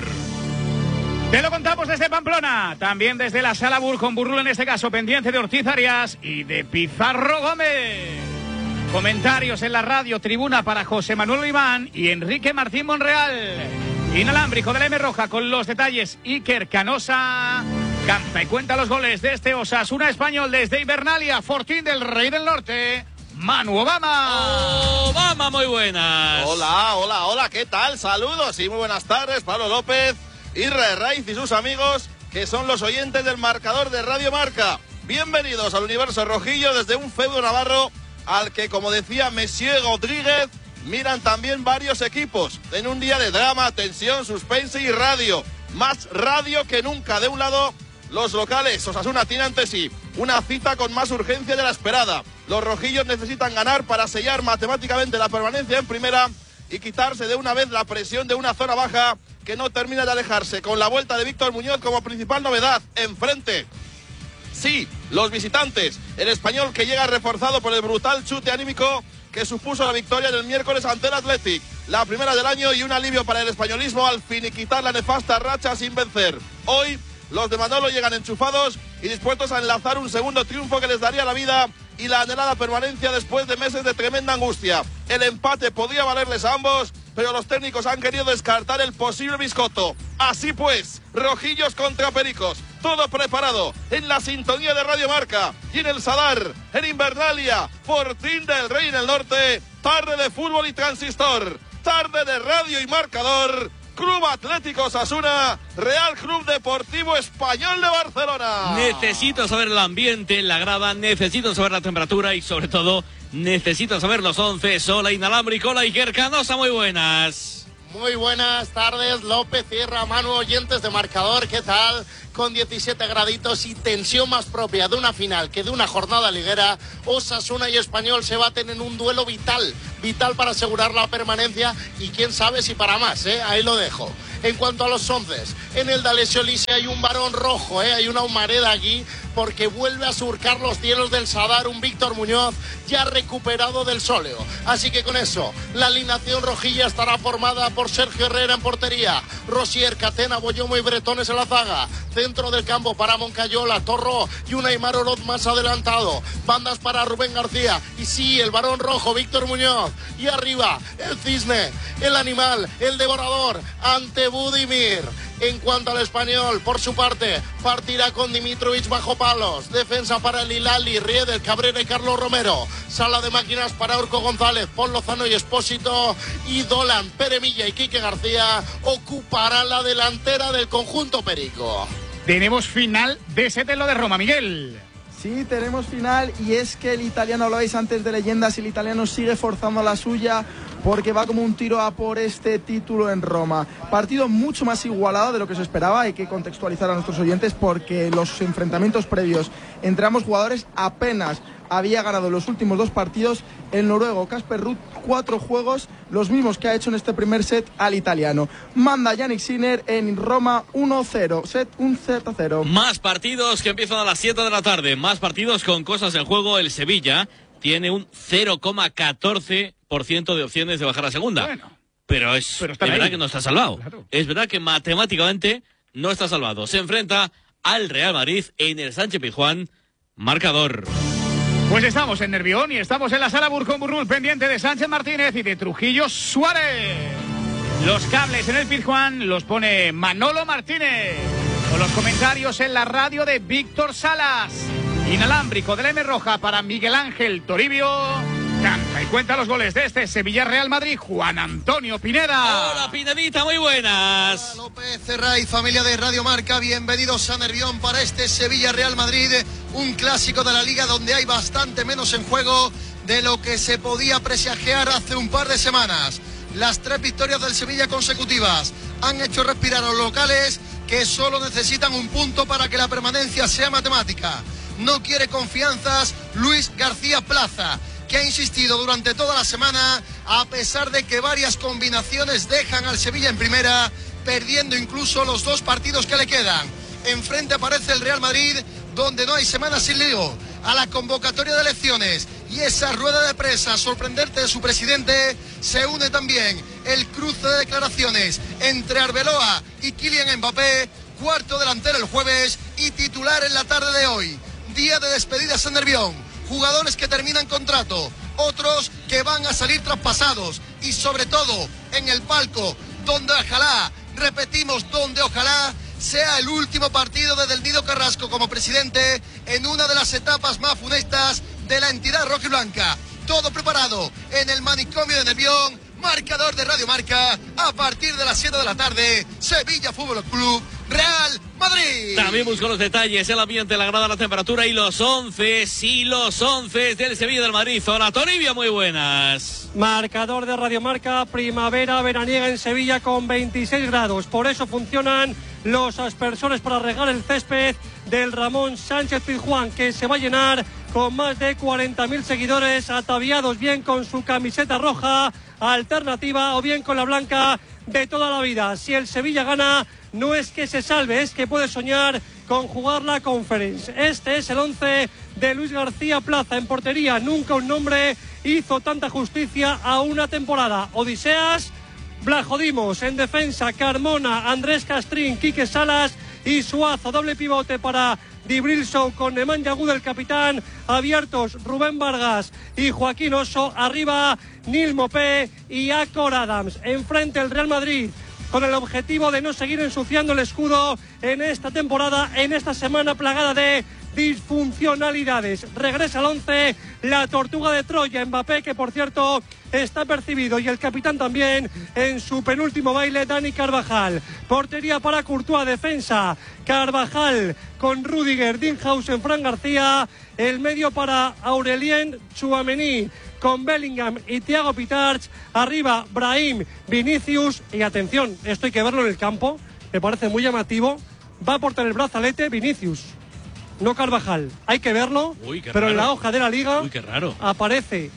S2: Te lo contamos desde Pamplona, también desde la Sala Bur, con Burrulo en este caso, pendiente de Ortiz Arias y de Pizarro Gómez. Comentarios en la radio, tribuna para José Manuel Oliván y Enrique Martín Monreal. Inalámbrico de la M Roja con los detalles, Iker Canosa canta y cuenta los goles de este Osasuna Español desde Invernalia, Fortín del Rey del Norte, Manu Obama.
S3: Obama, muy buenas.
S8: Hola, hola, hola, ¿qué tal? Saludos y muy buenas tardes, Pablo López, Irra Herraiz y sus amigos, que son los oyentes del Marcador de Radio Marca. Bienvenidos al universo rojillo desde un feudo navarro al que, como decía Monsieur Rodríguez, miran también varios equipos. En un día de drama, tensión, suspense y radio. Más radio que nunca. De un lado, los locales. Osasuna tiene ante sí una cita con más urgencia de la esperada. Los rojillos necesitan ganar para sellar matemáticamente la permanencia en primera y quitarse de una vez la presión de una zona baja que no termina de alejarse, con la vuelta de Víctor Muñoz como principal novedad. Enfrente, sí, los visitantes. El Español, que llega reforzado por el brutal chute anímico que supuso la victoria del miércoles ante el Athletic, la primera del año, y un alivio para el españolismo al finiquitar la nefasta racha sin vencer. Hoy los de Manolo llegan enchufados y dispuestos a enlazar un segundo triunfo que les daría la vida y la anhelada permanencia después de meses de tremenda angustia. El empate podría valerles a ambos, pero los técnicos han querido descartar el posible biscoto. Así pues, rojillos contra pericos, todo preparado en la sintonía de Radio Marca y en el Sadar, en Invernalia, Fortín del Rey en el Norte, tarde de fútbol y transistor, tarde de radio y marcador. Club Atlético Osasuna, Real Club Deportivo Español de Barcelona.
S3: Necesito saber el ambiente en la grada, necesito saber la temperatura y sobre todo necesito saber los once. Sola inalámbrico, la Iker Canosa, muy buenas.
S9: Muy buenas tardes, López, Sierra, Manu, oyentes de Marcador, ¿qué tal? Con diecisiete graditos y tensión más propia de una final que de una jornada liguera, Osasuna y Español se baten en un duelo vital, vital para asegurar la permanencia y quién sabe si para más, ¿eh? Ahí lo dejo. En cuanto a los once, en el D'Alessio Lisi hay un varón rojo, ¿eh? Hay una humareda aquí porque vuelve a surcar los cielos del Sadar un Víctor Muñoz ya recuperado del sóleo. Así que con eso, la alineación rojilla estará formada por Sergio Herrera en portería, Rosier, Catena, Boyomo y Bretones en la zaga, centro del campo para Moncayola, Torro y un Aimar Oroz más adelantado, bandas para Rubén García y sí, el varón rojo, Víctor Muñoz, y arriba, el cisne, el animal, el devorador, ante Budimir. En cuanto al Español, por su parte, partirá con Dimitrovic bajo palos, defensa para el Hilali, Riedel, Cabrera y Carlos Romero, sala de máquinas para Urco González, Pol Lozano y Espósito, y Dolan, Pere Milla y Quique García ocuparán la delantera del conjunto perico.
S2: Tenemos final de ese telo de Roma, Miguel.
S10: Sí, tenemos final y es que el italiano, lo veis antes de leyendas, el italiano sigue forzando la suya porque va como un tiro a por este título en Roma. Partido mucho más igualado de lo que se esperaba, hay que contextualizar a nuestros oyentes porque los enfrentamientos previos entre ambos jugadores apenas había ganado los últimos dos partidos el noruego Casper Ruud, cuatro juegos, los mismos que ha hecho en este primer set al italiano. Manda Yannick Sinner en Roma uno cero, set un cero cero.
S3: Más partidos que empiezan a las siete de la tarde, más partidos con cosas en juego. El Sevilla tiene un cero coma catorce por ciento de opciones de bajar a segunda. Bueno, pero es, pero es verdad ahí que no está salvado. Claro. Es verdad que matemáticamente no está salvado. Se enfrenta al Real Madrid en el Sánchez Pizjuán. Marcador.
S2: Pues estamos en Nervión y estamos en la sala Burcón Burnul, pendiente de Sánchez Martínez y de Trujillo Suárez. Los cables en el Pizjuán los pone Manolo Martínez, con los comentarios en la radio de Víctor Salas. Inalámbrico de la M Roja para Miguel Ángel Toribio. Canta y cuenta los goles de este Sevilla Real Madrid, Juan Antonio Pineda.
S3: Hola Pinedita, muy buenas.
S11: Hola López, Cerray, familia de Radio Marca, bienvenidos a Nervión para este Sevilla Real Madrid, un clásico de la Liga donde hay bastante menos en juego de lo que se podía presagiar hace un par de semanas. Las tres victorias del Sevilla consecutivas han hecho respirar a los locales que solo necesitan un punto para que la permanencia sea matemática. No quiere confianzas Luis García Plaza, que ha insistido durante toda la semana, a pesar de que varias combinaciones dejan al Sevilla en primera, perdiendo incluso los dos partidos que le quedan. Enfrente aparece el Real Madrid, donde no hay semana sin lío. A la convocatoria de elecciones y esa rueda de prensa sorprendente de su presidente, se une también el cruce de declaraciones entre Arbeloa y Kylian Mbappé, cuarto delantero el jueves y titular en la tarde de hoy. Día de despedidas en Nervión, jugadores que terminan contrato, otros que van a salir traspasados y sobre todo en el palco donde ojalá, repetimos, donde ojalá sea el último partido de Del Nido Carrasco como presidente en una de las etapas más funestas de la entidad rojiblanca. Todo preparado en el manicomio de Nervión. Marcador de Radio Marca, a partir de las siete de la tarde, Sevilla Fútbol Club, Real Madrid.
S3: También busco los detalles, el ambiente, la grada, la temperatura y los once, sí, los once del Sevilla del Madrid. Hola Toribia, muy buenas.
S24: Marcador de Radio Marca, primavera veraniega en Sevilla con veintiséis grados. Por eso funcionan los aspersores para regar el césped del Ramón Sánchez Pizjuán, que se va a llenar con más de cuarenta mil seguidores ataviados bien con su camiseta roja alternativa o bien con la blanca de toda la vida. Si el Sevilla gana, no es que se salve, es que puede soñar con jugar la Conference. Este es el once de Luis García Plaza en portería. Nunca un nombre hizo tanta justicia a una temporada. Odiseas, Blajodimos en defensa, Carmona, Andrés Castrín, Quique Salas y Suazo. Doble pivote para Dibrilso con Nemanja Yaguda, el capitán. Abiertos Rubén Vargas y Joaquín Oso. Arriba Nil Mopé y Acor Adams. Enfrente el Real Madrid, con el objetivo de no seguir ensuciando el escudo en esta temporada, en esta semana plagada de disfuncionalidades. Regresa al once la Tortuga de Troya, Mbappé, que por cierto está percibido y el capitán también en su penúltimo baile, Dani Carvajal. Portería para Courtois, defensa Carvajal con Rüdiger, Dinghausen, Fran García. El medio para Aurelien Tchouaméni con Bellingham y Thiago Pitarch. Arriba Brahim, Vinicius y atención, esto hay que verlo en el campo, me parece muy llamativo. Va a portar el brazalete Vinicius, no Carvajal. Hay que verlo.
S3: Uy, qué
S24: pero
S3: raro.
S24: en la hoja de la liga
S3: Uy, qué raro.
S24: aparece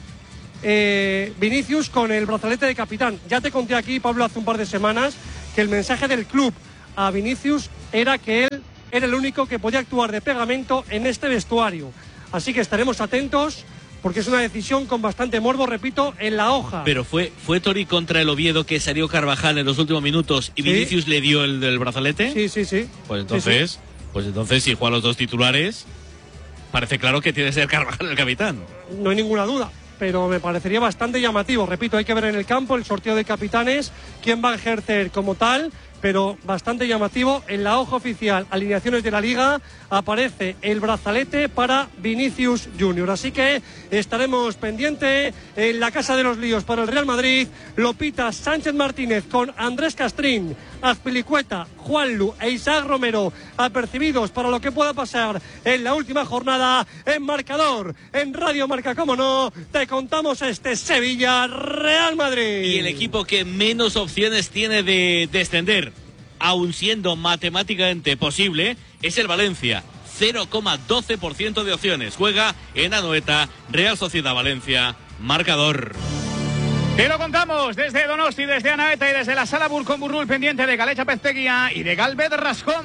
S24: eh, Vinicius con el brazalete de capitán. Ya te conté aquí, Pablo, hace un par de semanas que el mensaje del club a Vinicius era que él era el único que podía actuar de pegamento en este vestuario. Así que estaremos atentos porque es una decisión con bastante morbo, repito, en la hoja.
S3: Pero fue, fue Tori contra el Oviedo que salió Carvajal en los últimos minutos y
S24: ¿Sí?
S3: Vinicius le dio el del brazalete.
S24: Sí, sí, sí.
S3: Pues entonces,
S24: Sí, sí.
S3: pues entonces si juega los dos titulares, parece claro que tiene que ser Carvajal el capitán.
S24: No hay ninguna duda, pero me parecería bastante llamativo. Repito, hay que ver en el campo el sorteo de capitanes, quién va a ejercer como tal, pero bastante llamativo. En la hoja oficial, alineaciones de la Liga, aparece el brazalete para Vinicius Junior. Así que estaremos pendientes en la Casa de los Líos para el Real Madrid. Lopita Sánchez Martínez con Andrés Castrín, Azpilicueta, Juanlu e Isaac Romero apercibidos para lo que pueda pasar en la última jornada. En marcador, en Radio Marca, como no, te contamos este Sevilla Real Madrid.
S3: Y el equipo que menos opciones tiene de descender, aun siendo matemáticamente posible, es el Valencia. cero coma doce por ciento de opciones. Juega en Anoeta, Real Sociedad Valencia, marcador.
S2: Te lo contamos desde Donosti, desde Anoeta y desde la Sala Burcón-Burrul, pendiente de Galecha Pezteguía y de Galvez Rascón.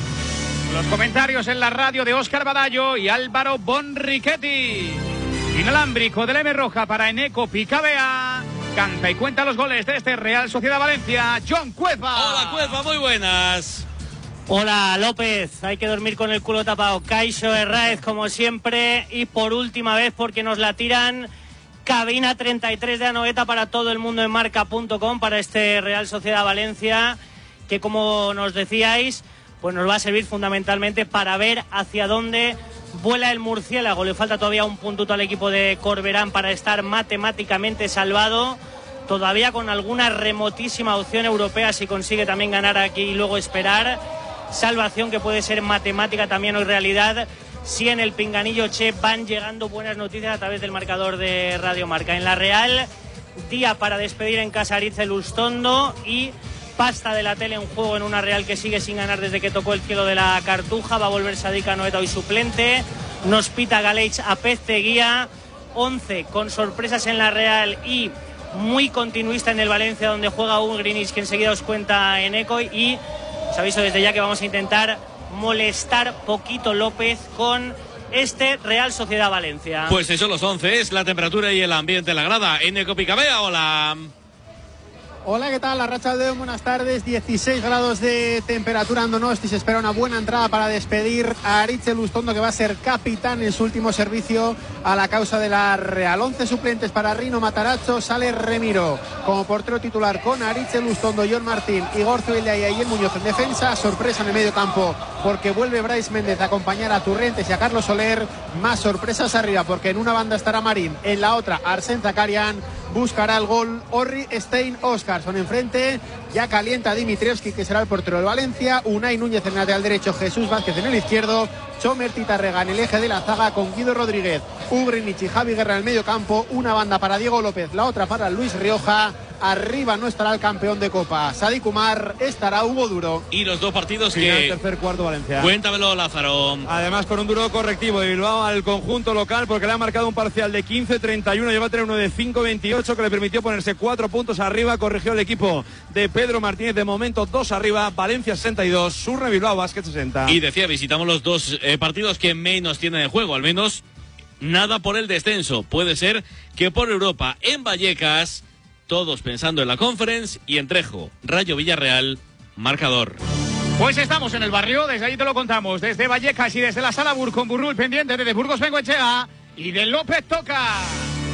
S2: Los comentarios en la radio de Óscar Badallo y Álvaro Bonrichetti. Inalámbrico de Leme Roja para Eneco Picabea. Canta y cuenta los goles de este Real Sociedad Valencia, John Cueva.
S3: Hola Cueva, muy buenas.
S5: Hola López, hay que dormir con el culo tapado. Kaixo Herráez como siempre y por última vez porque nos la tiran. Cabina treinta y tres de Anoeta para todo el mundo en marca punto com para este Real Sociedad Valencia que, como nos decíais, pues nos va a servir fundamentalmente para ver hacia dónde vuela el murciélago. Le falta todavía un puntuto al equipo de Corberán para estar matemáticamente salvado, todavía con alguna remotísima opción europea si consigue también ganar aquí y luego esperar. Salvación que puede ser matemática también o realidad si en el Pinganillo Che van llegando buenas noticias a través del marcador de Radio Marca. En la Real, día para despedir en casa Aritz Lustondo y pasta de la tele en juego en una Real que sigue sin ganar desde que tocó el cielo de la Cartuja. Va a volver Sadik Anoeta hoy suplente. Nos pita Galeich a Pezteguía. once con sorpresas en la Real y muy continuista en el Valencia, donde juega Ugrinich, que enseguida os cuenta en Eco. Y os aviso desde ya que vamos a intentar molestar poquito López con este Real Sociedad Valencia.
S3: Pues eso, los once es la temperatura y el ambiente en la grada. Eneco Picabea, hola.
S6: Hola, ¿qué tal? La Racha de buenas tardes. dieciséis grados de temperatura en Donosti. Se espera una buena entrada para despedir a Aritz Lustondo, que va a ser capitán en su último servicio a la causa de la Real. once suplentes para Rino Matarazzo. Sale Remiro como portero titular con Aritz Lustondo, John Martín, Igor Zubillaga y el Muñoz en defensa. Sorpresa en el medio campo porque vuelve Brais Méndez a acompañar a Turrentes y a Carlos Soler. Más sorpresas arriba porque en una banda estará Marín, en la otra Arsène Zakarian. Buscará el gol Orri Stein Oscarson. Enfrente ya calienta Dimitrievski, que será el portero del Valencia. Unai Núñez en el lateral derecho, Jesús Vázquez en el izquierdo, Chomer Titarrega en el eje de la zaga con Guido Rodríguez, Ugrinich y Javi Guerra en el medio campo. Una banda para Diego López, la otra para Luis Rioja. Arriba no estará el campeón de Copa Sadik Umar, estará Hugo Duro.
S3: Y los dos partidos
S6: Final,
S3: que...
S6: tercer cuarto Valencia.
S3: Cuéntamelo, Lázaro.
S12: Además con un duro correctivo de Bilbao al conjunto local, porque le ha marcado un parcial de quince treinta y uno, lleva a tener uno de cinco veintiocho que le permitió ponerse cuatro puntos arriba. Corrigió el equipo de Pedro Martínez, de momento dos arriba, Valencia sesenta y dos, Surne Bilbao Basket sesenta.
S3: Y decía, visitamos los dos eh, partidos que menos tienen en juego, al menos nada por el descenso. Puede ser que por Europa, en Vallecas, todos pensando en la Conference, y en Trejo, Rayo Villarreal, marcador.
S2: Pues estamos en el barrio, desde allí te lo contamos, desde Vallecas y desde la Sala Burcón-Burrul, pendiente de Burgos Bengoechea y de López Toca.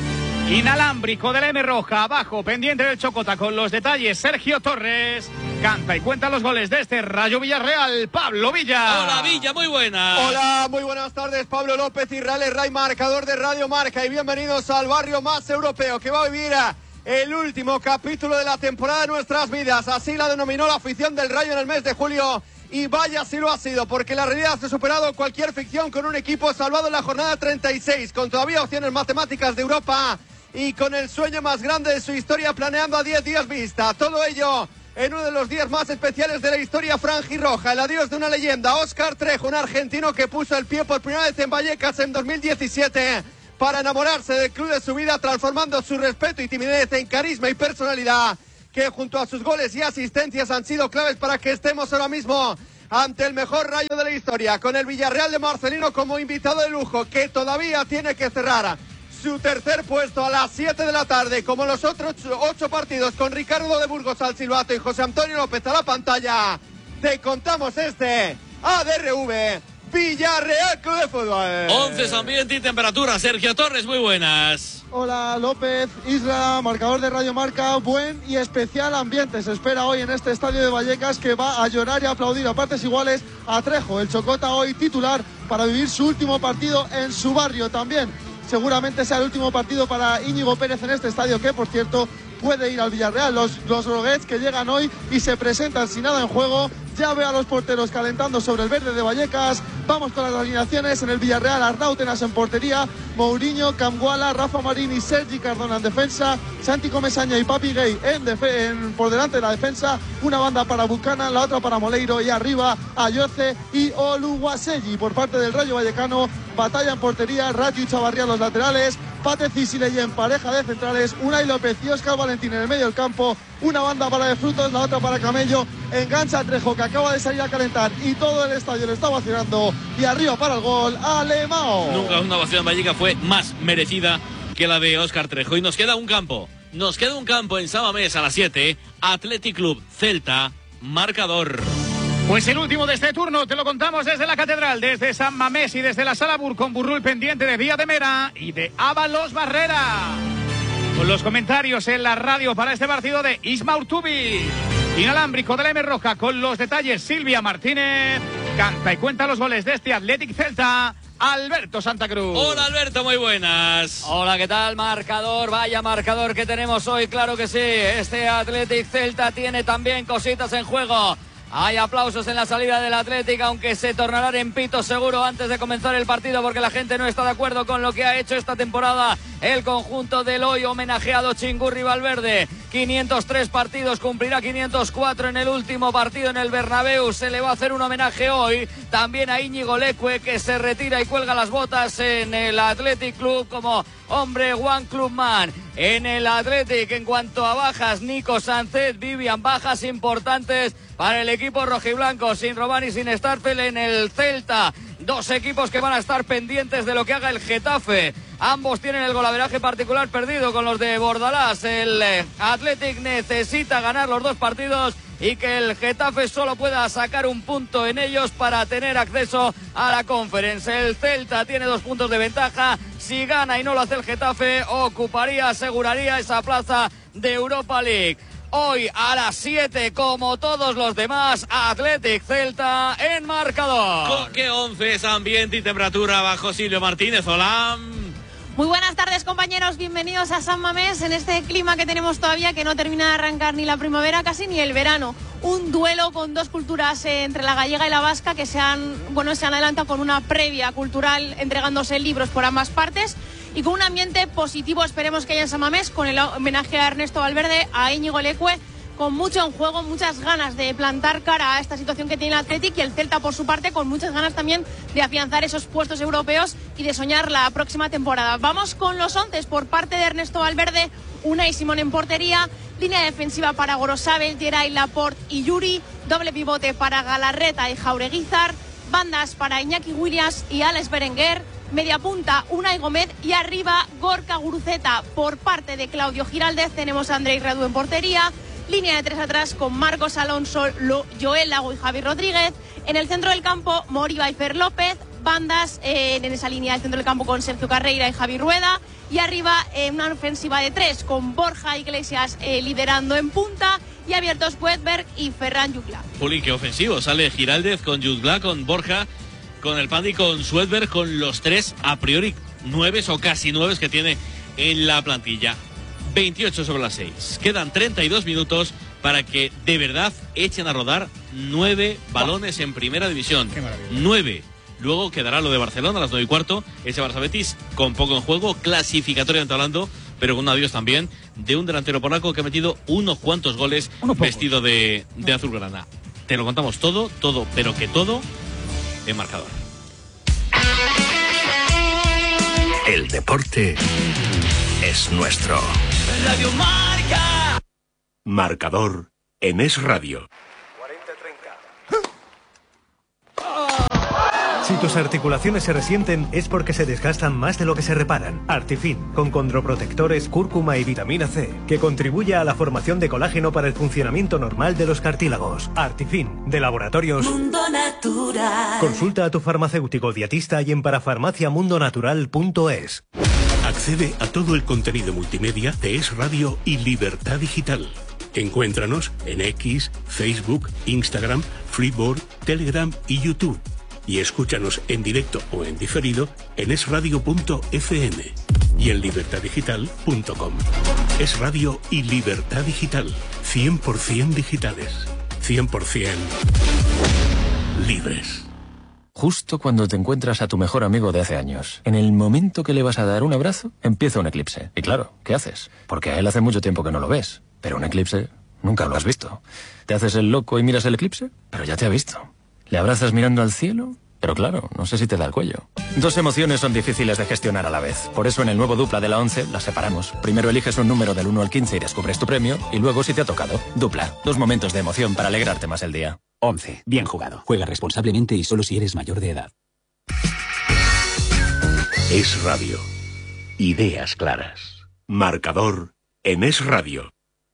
S2: Inalámbrico de la M Roja, abajo, pendiente del Chocota con los detalles. Sergio Torres canta y cuenta los goles de este Rayo Villarreal. Pablo Villa.
S3: Hola Villa, muy buenas.
S13: Hola, muy buenas tardes. Pablo López, Israel Herray, marcador de Radio Marca. Y bienvenidos al barrio más europeo que va a vivir el último capítulo de la temporada de nuestras vidas. Así la denominó la afición del Rayo en el mes de julio. Y vaya si lo ha sido, porque la realidad ha superado cualquier ficción con un equipo salvado en la jornada treinta y seis, con todavía opciones matemáticas de Europa y con el sueño más grande de su historia planeando a diez días vista. Todo ello en uno de los días más especiales de la historia franjirroja, el adiós de una leyenda, Óscar Trejo, un argentino que puso el pie por primera vez en Vallecas en dos mil diecisiete para enamorarse del club de su vida, transformando su respeto y timidez en carisma y personalidad, que junto a sus goles y asistencias han sido claves para que estemos ahora mismo ante el mejor Rayo de la historia, con el Villarreal de Marcelino como invitado de lujo, que todavía tiene que cerrar su tercer puesto a las siete de la tarde, como los otros ocho partidos, con Ricardo de Burgos al silbato y José Antonio López a la pantalla. Te contamos este A D R V Villarreal Club de Fútbol.
S3: once ambiente y temperatura. Sergio Torres, muy buenas.
S10: Hola López, Isla, marcador de Radio Marca. Buen y especial ambiente se espera hoy en este estadio de Vallecas, que va a llorar y a aplaudir a partes iguales a Trejo, el Chocota, hoy titular para vivir su último partido en su barrio. También seguramente sea el último partido para Íñigo Pérez en este estadio, que por cierto puede ir al Villarreal. Los, los Roguets que llegan hoy y se presentan sin nada en juego. Ya veo a los porteros calentando sobre el verde de Vallecas. Vamos con las alineaciones. En el Villarreal, Arnautenas en portería, Mourinho, Camguala, Rafa Marín y Sergi Cardona en defensa, Santi Comesaña y Papi Gay en en, por delante de la defensa, una banda para Buchanan, la otra para Moleiro, y arriba Ayoce y Oluwaseyi. Por parte del Rayo Vallecano, batalla en portería, Ratio y Chavarría los laterales, Pate Cisileye en pareja de centrales, Unai López y Óscar Valentín en el medio del campo, una banda para De Frutos, la otra para Camello, engancha a Trejo, que acaba de salir a calentar y todo el estadio le está vacionando, y arriba para el gol, Alemão.
S3: Nunca una ovación en Vallecas fue más merecida que la de Óscar Trejo. Y nos queda un campo, nos queda un campo en San Mamés a las siete, Athletic Club Celta, marcador.
S2: Pues el último de este turno te lo contamos desde la Catedral, desde San Mamés y desde la Sala Bur, con Burrul pendiente de Vía de Mera y de Ábalos Barrera. Con los comentarios en la radio para este partido de Isma Urtubi. Inalámbrico de la M Roja con los detalles, Silvia Martínez. Canta y cuenta los goles de este Athletic Celta, Alberto Santa Cruz.
S3: Hola Alberto, muy buenas.
S18: Hola, ¿qué tal? Marcador, vaya marcador que tenemos hoy, claro que sí. Este Athletic Celta tiene también cositas en juego. Hay aplausos en la salida del Athletic, aunque se tornarán en pito seguro antes de comenzar el partido, porque la gente no está de acuerdo con lo que ha hecho esta temporada el conjunto del hoy homenajeado Chingurri Valverde. quinientos tres partidos, cumplirá quinientos cuatro en el último partido en el Bernabéu. Se le va a hacer un homenaje hoy también a Íñigo Leque, que se retira y cuelga las botas en el Athletic Club como hombre One Club Man. En el Athletic, en cuanto a bajas, Nico Sánchez, Vivian, bajas importantes para el equipo rojiblanco, sin Robán y sin Starfel. En el Celta, dos equipos que van a estar pendientes de lo que haga el Getafe. Ambos tienen el golaveraje particular perdido con los de Bordalás. El Athletic necesita ganar los dos partidos y que el Getafe solo pueda sacar un punto en ellos para tener acceso a la Conference. El Celta tiene dos puntos de ventaja. Si gana y no lo hace el Getafe, ocuparía, aseguraría esa plaza de Europa League. Hoy a las siete, como todos los demás, Athletic Celta en marcador.
S3: ¿Con qué once es ambiente y temperatura bajo Silvio Martínez? Hola.
S14: Muy buenas tardes, compañeros, bienvenidos a San Mamés en este clima que tenemos todavía, que no termina de arrancar ni la primavera casi ni el verano. Un duelo con dos culturas eh, entre la gallega y la vasca, que se han, bueno, se han adelantado con una previa cultural entregándose libros por ambas partes y con un ambiente positivo, esperemos que haya en San Mamés, con el homenaje a Ernesto Valverde, a Íñigo Leque, con mucho en juego, muchas ganas de plantar cara a esta situación que tiene el Athletic, y el Celta por su parte con muchas ganas también de afianzar esos puestos europeos y de soñar la próxima temporada. Vamos con los once por parte de Ernesto Valverde. Unai Simón en portería, línea defensiva para Gorosabel, Geray, Laporte y Yuri, doble pivote para Galarreta y Jaureguizar, bandas para Iñaki Williams y Alex Berenguer, media punta Unai Gómez y arriba Gorka Guruceta. Por parte de Claudio Giraldez tenemos a Andrei Radu en portería, línea de tres atrás con Marcos Alonso, Joel Lago y Javi Rodríguez. En el centro del campo, Moriba y Fer López, bandas eh, en esa línea del centro del campo con Sergio Carreira y Javi Rueda, y arriba eh, una ofensiva de tres con Borja Iglesias eh, liderando en punta, y abiertos Wedberg y Ferran Jutgla.
S3: Juli, qué ofensivo. Sale Giraldez con Jutgla, con Borja, con el Pandi, con Swedberg, con los tres a priori nueves o casi nueves que tiene en la plantilla. veintiocho sobre las seis. Quedan treinta y dos minutos para que de verdad echen a rodar nueve balones en primera división. Nueve. Luego quedará lo de Barcelona a las nueve y cuarto. Ese Barça Betis con poco en juego, clasificatoriamente hablando, pero con un adiós también de un delantero polaco que ha metido unos cuantos goles vestido de, de azulgrana. Te lo contamos todo, todo, pero que todo en marcador.
S1: El deporte es nuestro.
S18: Radio Marca.
S1: Marcador en Es Radio.
S15: Si tus articulaciones se resienten es porque se desgastan más de lo que se reparan. Artifin, con condroprotectores, cúrcuma y vitamina C, que contribuye a la formación de colágeno para el funcionamiento normal de los cartílagos. Artifin, de Laboratorios
S16: Mundo Natural.
S15: Consulta a tu farmacéutico dietista y en parafarmacia mundo natural punto es.
S1: Accede a todo el contenido multimedia de Es Radio y Libertad Digital. Encuéntranos en X, Facebook, Instagram, Freeboard, Telegram y YouTube. Y escúchanos en directo o en diferido en es radio punto efe eme y en libertad digital punto com. Es Radio y Libertad Digital. cien por ciento digitales. cien por ciento libres.
S17: Justo cuando te encuentras a tu mejor amigo de hace años, en el momento que le vas a dar un abrazo, empieza un eclipse. Y claro, ¿qué haces? Porque a él hace mucho tiempo que no lo ves. Pero un eclipse nunca lo has visto. ¿Te haces el loco y miras el eclipse? Pero ya te ha visto. ¿Le abrazas mirando al cielo? Pero claro, no sé si te da el cuello. Dos emociones son difíciles de gestionar a la vez. Por eso en el nuevo Dupla de la once las separamos. Primero eliges un número del uno al quince y descubres tu premio. Y luego si te ha tocado. Dupla. Dos momentos de emoción para alegrarte más el día.
S25: once. Bien jugado. Juega responsablemente y solo si eres mayor de edad.
S1: Es Radio. Ideas claras. Marcador en Es Radio.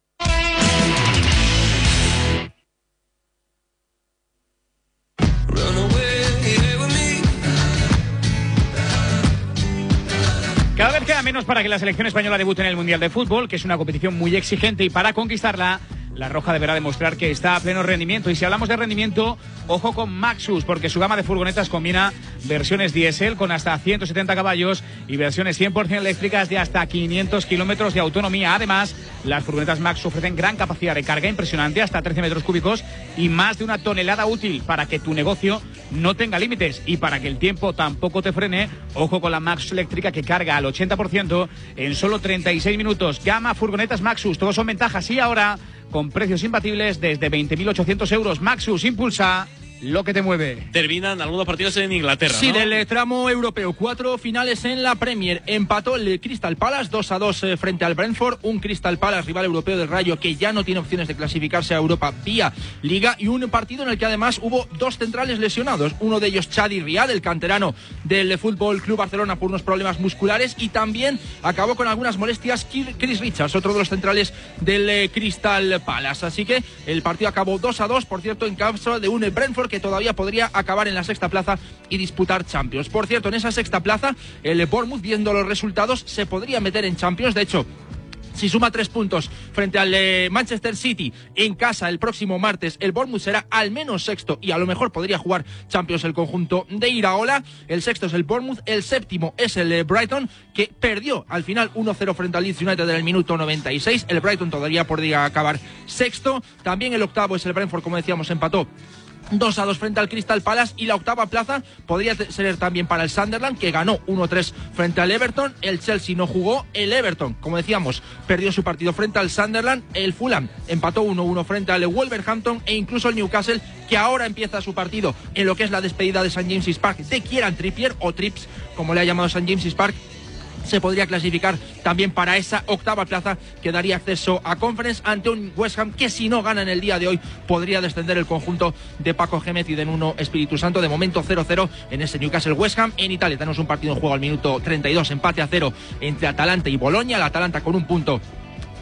S2: Cada vez queda menos para que la selección española debute en el Mundial de Fútbol, que es una competición muy exigente, y para conquistarla, la roja deberá demostrar que está a pleno rendimiento. Y si hablamos de rendimiento, ojo con Maxus, porque su gama de furgonetas combina versiones diésel con hasta ciento setenta caballos y versiones cien por ciento eléctricas de hasta quinientos kilómetros de autonomía. Además, las furgonetas Maxus ofrecen gran capacidad de carga impresionante, hasta trece metros cúbicos y más de una tonelada útil, para que tu negocio no tenga límites y para que el tiempo tampoco te frene. Ojo con la Maxus eléctrica, que carga al ochenta por ciento en solo treinta y seis minutos. Gama furgonetas Maxus, todos son ventajas, y ahora con precios imbatibles desde veinte mil ochocientos euros. Maxus, impulsa lo que te mueve.
S3: Terminan algunos partidos en Inglaterra,
S10: Sí,
S3: ¿no?
S10: del tramo europeo. Cuatro finales en la Premier. Empató el Crystal Palace dos a dos eh, frente al Brentford. Un Crystal Palace, rival europeo del Rayo, que ya no tiene opciones de clasificarse a Europa vía Liga. Y un partido en el que además hubo dos centrales lesionados. Uno de ellos, Chadi Riad, el canterano del Fútbol Club Barcelona, por unos problemas musculares. Y también acabó con algunas molestias Chris Richards, otro de los centrales del eh, Crystal Palace. Así que el partido acabó dos a dos, por cierto, en causa de un Brentford que todavía podría acabar en la sexta plaza y disputar Champions. Por cierto, en esa sexta plaza, el Bournemouth, viendo los resultados, se podría meter en Champions. De hecho, si suma tres puntos frente al eh, Manchester City en casa el próximo martes, el Bournemouth será al menos sexto y a lo mejor podría jugar Champions el conjunto de Iraola. El sexto es el Bournemouth, el séptimo es el eh, Brighton, que perdió al final uno cero frente al Leeds United en el minuto noventa y seis. El Brighton todavía podría acabar sexto. También el octavo es el Brentford, como decíamos, empató dos a dos frente al Crystal Palace, y la octava plaza podría ser también para el Sunderland, que ganó uno tres frente al Everton. El Chelsea no jugó, el Everton, como decíamos, perdió su partido frente al Sunderland. El Fulham empató uno uno frente al Wolverhampton, e incluso el Newcastle, que ahora empieza su partido en lo que es la despedida de Saint James's Park de Kieran Trippier, o Trips, como le ha llamado Saint James's Park, se podría clasificar también para esa octava plaza que daría acceso a Conference ante un West Ham que, si no gana en el día de hoy, podría descender el conjunto de Paco Gémez y de Nuno Espíritu Santo. De momento cero cero en ese Newcastle West Ham. En Italia tenemos un partido en juego al minuto treinta y dos, empate a cero entre Atalanta y Bolonia. El Atalanta con un punto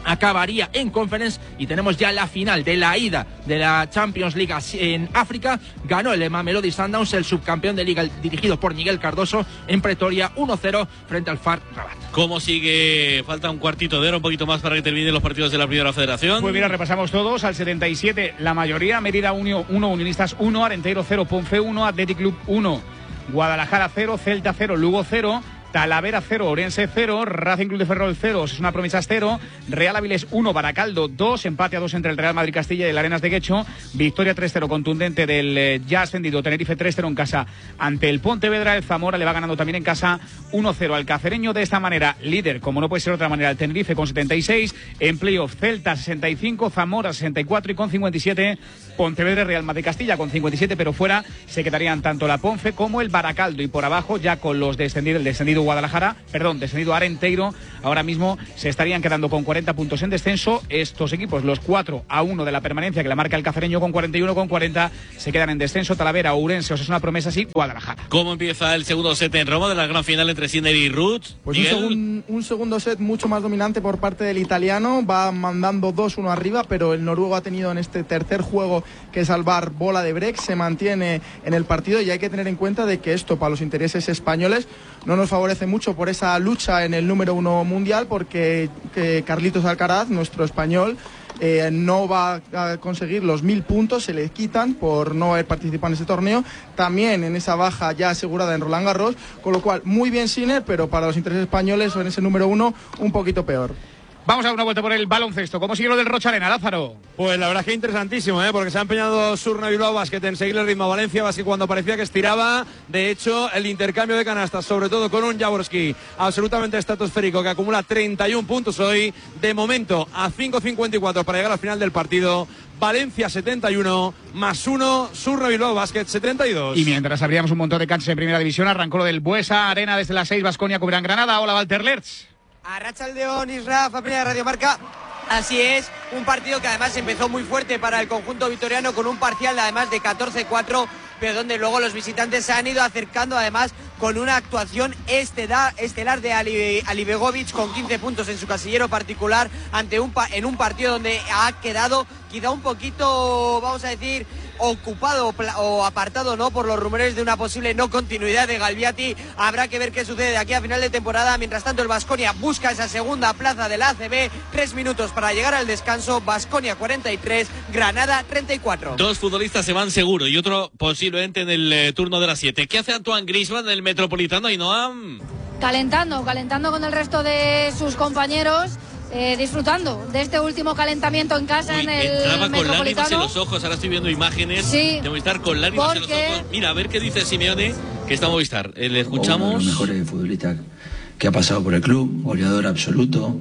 S4: acabaría en Conference y tenemos ya la final de la ida de la Champions League en África. Ganó el Mamelodi Sundowns, el subcampeón de liga dirigido por Miguel Cardoso, en Pretoria uno cero frente al F A R Rabat.
S3: ¿Cómo sigue? Falta un cuartito de hora, un poquito más para que terminen los partidos de la Primera Federación.
S2: Pues mira, repasamos todos. Al setenta y siete la mayoría: Mérida uno, Unionistas uno, Arenteiro cero, Ponfe uno, Athletic Club uno, Guadalajara cero, Celta cero, Lugo cero, Talavera cero, Orense cero, Racing Club de Ferrol cero, Osasuna Promesas cero, Real Avilés uno, Baracaldo dos, empate a dos entre el Real Madrid Castilla y el Arenas de Guecho, victoria tres cero contundente del eh, ya ascendido Tenerife tres cero en casa ante el Pontevedra. El Zamora le va ganando también en casa uno cero al Cacereño. De esta manera, líder, como no puede ser de otra manera, el Tenerife con setenta y seis, en playoff Celta sesenta y cinco, Zamora sesenta y cuatro y con cincuenta y siete Pontevedra y Real Madrid Castilla con cincuenta y siete, pero fuera se quedarían tanto la Ponfe como el Baracaldo, y por abajo ya con los descendidos, el descendido Guadalajara, perdón, descendido Arenteiro, ahora mismo se estarían quedando con cuarenta puntos en descenso. Estos equipos, los cuatro a uno de la permanencia que la marca el Cacereño con cuarenta y uno con cuarenta, se quedan en descenso Talavera, Ourense, Osasuna Promesas y Guadalajara.
S3: ¿Cómo empieza el segundo set en Roma de la gran final entre Sinner y Roots?
S10: Pues un, segun, un segundo set mucho más dominante por parte del italiano, va mandando dos uno arriba, pero el noruego ha tenido en este tercer juego que salvar bola de break, se mantiene en el partido, y hay que tener en cuenta de que esto para los intereses españoles no nos favorece mucho por esa lucha en el número uno mundial, porque que Carlitos Alcaraz, nuestro español, eh, no va a conseguir los mil puntos, se le quitan por no haber participado en este torneo, también en esa baja ya asegurada en Roland Garros, con lo cual muy bien Sinner, pero para los intereses españoles o en ese número uno un poquito peor.
S2: Vamos a dar una vuelta por el baloncesto. ¿Cómo sigue lo del Rocha Arena, Lázaro?
S12: Pues la verdad es que interesantísimo, ¿eh? Porque se ha empeñado Surna Bilbao Basket en seguir el ritmo a Valencia Basket cuando parecía que estiraba. De hecho, el intercambio de canastas, sobre todo con un Jaworski absolutamente estratosférico que acumula treinta y uno puntos hoy, de momento a cinco cincuenta y cuatro para llegar al final del partido. Valencia setenta y uno, más uno, Surna Bilbao Basket setenta y dos.
S2: Y mientras abríamos un montón de canchas en primera división, arrancó lo del Buesa Arena desde las seis, Baskonia con Gran Granada. Hola, Walter Lertz.
S18: Arratsaldeon, Isra, familia de Radio Marca. Así es, un partido que además empezó muy fuerte para el conjunto vitoriano con un parcial de, además de catorce cuatro, pero donde luego los visitantes se han ido acercando, además con una actuación estelar, estelar de Ali, Ali Begovic con quince puntos en su casillero particular ante un en un partido donde ha quedado quizá un poquito, vamos a decir, ocupado o apartado, ¿no?, por los rumores de una posible no continuidad de Galbiati. Habrá que ver qué sucede de aquí a final de temporada. Mientras tanto, el Baskonia busca esa segunda plaza de la A C B. Tres minutos para llegar al descanso. Baskonia cuarenta y tres, Granada treinta y cuatro.
S3: Dos futbolistas se van seguro y otro posiblemente en el eh, turno de las siete. ¿Qué hace Antoine Griezmann en el Metropolitano, Ainhoa?
S7: Calentando, calentando con el resto de sus compañeros. Eh, disfrutando de este último calentamiento en casa. Uy, en el
S3: entraba con lágrimas en
S7: Metropolitano.
S3: los ojos, ahora estoy viendo imágenes
S7: Sí,
S3: de Movistar con lágrimas
S7: porque...
S3: en los ojos. Mira, a ver qué dice Simeone, que está Movistar. Eh, le escuchamos.
S19: Uno de los mejores futbolistas que ha pasado por el club, goleador absoluto,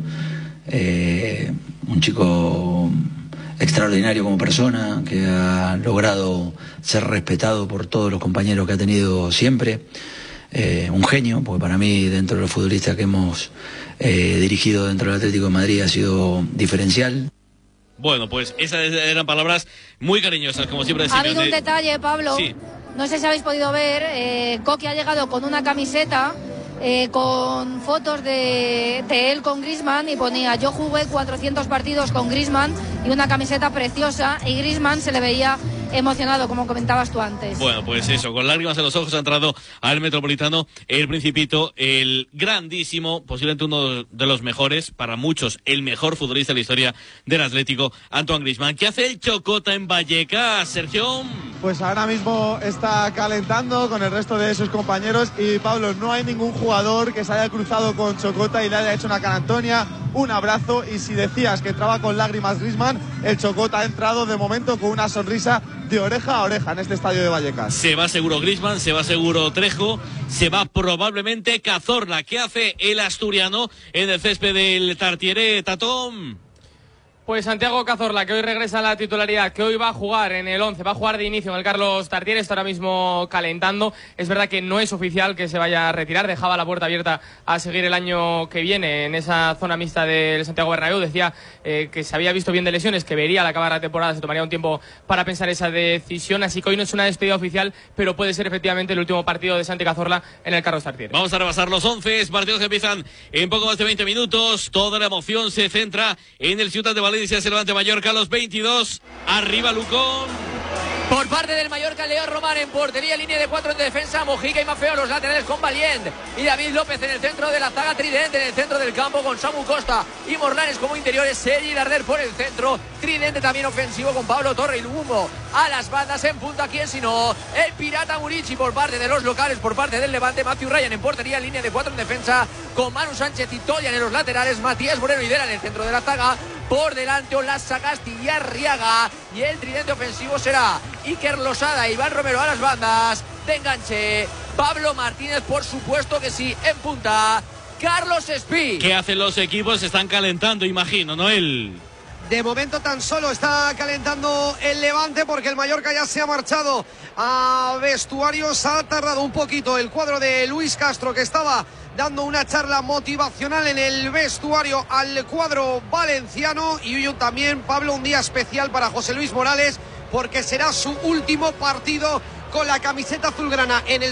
S19: eh, un chico extraordinario como persona, que ha logrado ser respetado por todos los compañeros que ha tenido siempre. Eh, un genio, porque para mí, dentro de los futbolistas que hemos eh, dirigido dentro del Atlético de Madrid, ha sido diferencial.
S3: Bueno, pues esas eran palabras muy cariñosas, como siempre.
S7: Ha habido un detalle, Pablo.
S3: Sí.
S7: No sé si habéis podido ver. Eh, Coqui ha llegado con una camiseta eh, con fotos de, de él con Griezmann, y ponía: yo jugué cuatrocientos partidos con Griezmann, y una camiseta preciosa, y Griezmann se le veía emocionado, como comentabas tú antes.
S3: Bueno, pues eso, con lágrimas en los ojos ha entrado al Metropolitano el Principito, el grandísimo, posiblemente uno de los mejores, para muchos el mejor futbolista de la historia del Atlético, Antoine Griezmann. ¿Qué hace el Chocota en Vallecas, Sergio?
S20: Pues ahora mismo está calentando con el resto de sus compañeros, y Pablo, no hay ningún jugador que se haya cruzado con Chocota y le haya hecho una carantonia, un abrazo. Y si decías que entraba con lágrimas Griezmann, el Chocota ha entrado de momento con una sonrisa de oreja a oreja en este estadio de Vallecas.
S3: Se va seguro Griezmann, se va seguro Trejo, se va probablemente Cazorla. ¿Qué hace el asturiano en el césped del Tartiere, Tatón?
S8: Pues Santiago Cazorla, que hoy regresa a la titularidad, que hoy va a jugar en el once, va a jugar de inicio en el Carlos Tartiere, está ahora mismo calentando. Es verdad que no es oficial que se vaya a retirar, dejaba la puerta abierta a seguir el año que viene en esa zona mixta del Santiago Bernabéu. Decía eh, que se había visto bien de lesiones, que vería al acabar la temporada, se tomaría un tiempo para pensar esa decisión. Así que hoy no es una despedida oficial, pero puede ser efectivamente el último partido de Santi Cazorla en el Carlos Tartiere.
S3: Vamos a repasar los once partidos que empiezan en poco más de veinte minutos. Toda la emoción se centra en el Ciutat de Valencia, ese Levante Mallorca a los veintidós. Arriba Lucón.
S18: Por parte del Mallorca, Leo Román en portería, línea de cuatro en defensa, Mojica y Mafeo, los laterales con Valiente y David López en el centro de la zaga, Tridente en el centro del campo con Samu Costa y Morlanes como interiores, Sergi Darder por el centro, Tridente también ofensivo con Pablo Torre y Lumbo a las bandas, en punta, ¿quién si no? El Pirata Murici por parte de los locales, por parte del Levante, Matthew Ryan en portería, línea de cuatro en defensa con Manu Sánchez y Tolian en los laterales, Matías Moreno y Dera en el centro de la zaga, por delante Olasa Castilla y Arriaga, y el tridente ofensivo será Iker Losada e Iván Romero a las bandas, de enganche Pablo Martínez, por supuesto que sí, en punta Carlos Espí.
S3: ¿Qué hacen los equipos? Están calentando, imagino, ¿no? El...
S11: De momento tan solo está calentando el Levante porque el Mallorca ya se ha marchado a vestuarios. Ha tardado un poquito el cuadro de Luis Castro, que estaba dando una charla motivacional en el vestuario al cuadro valenciano. Y hoy también, Pablo, un día especial para José Luis Morales porque será su último partido con la camiseta azulgrana en el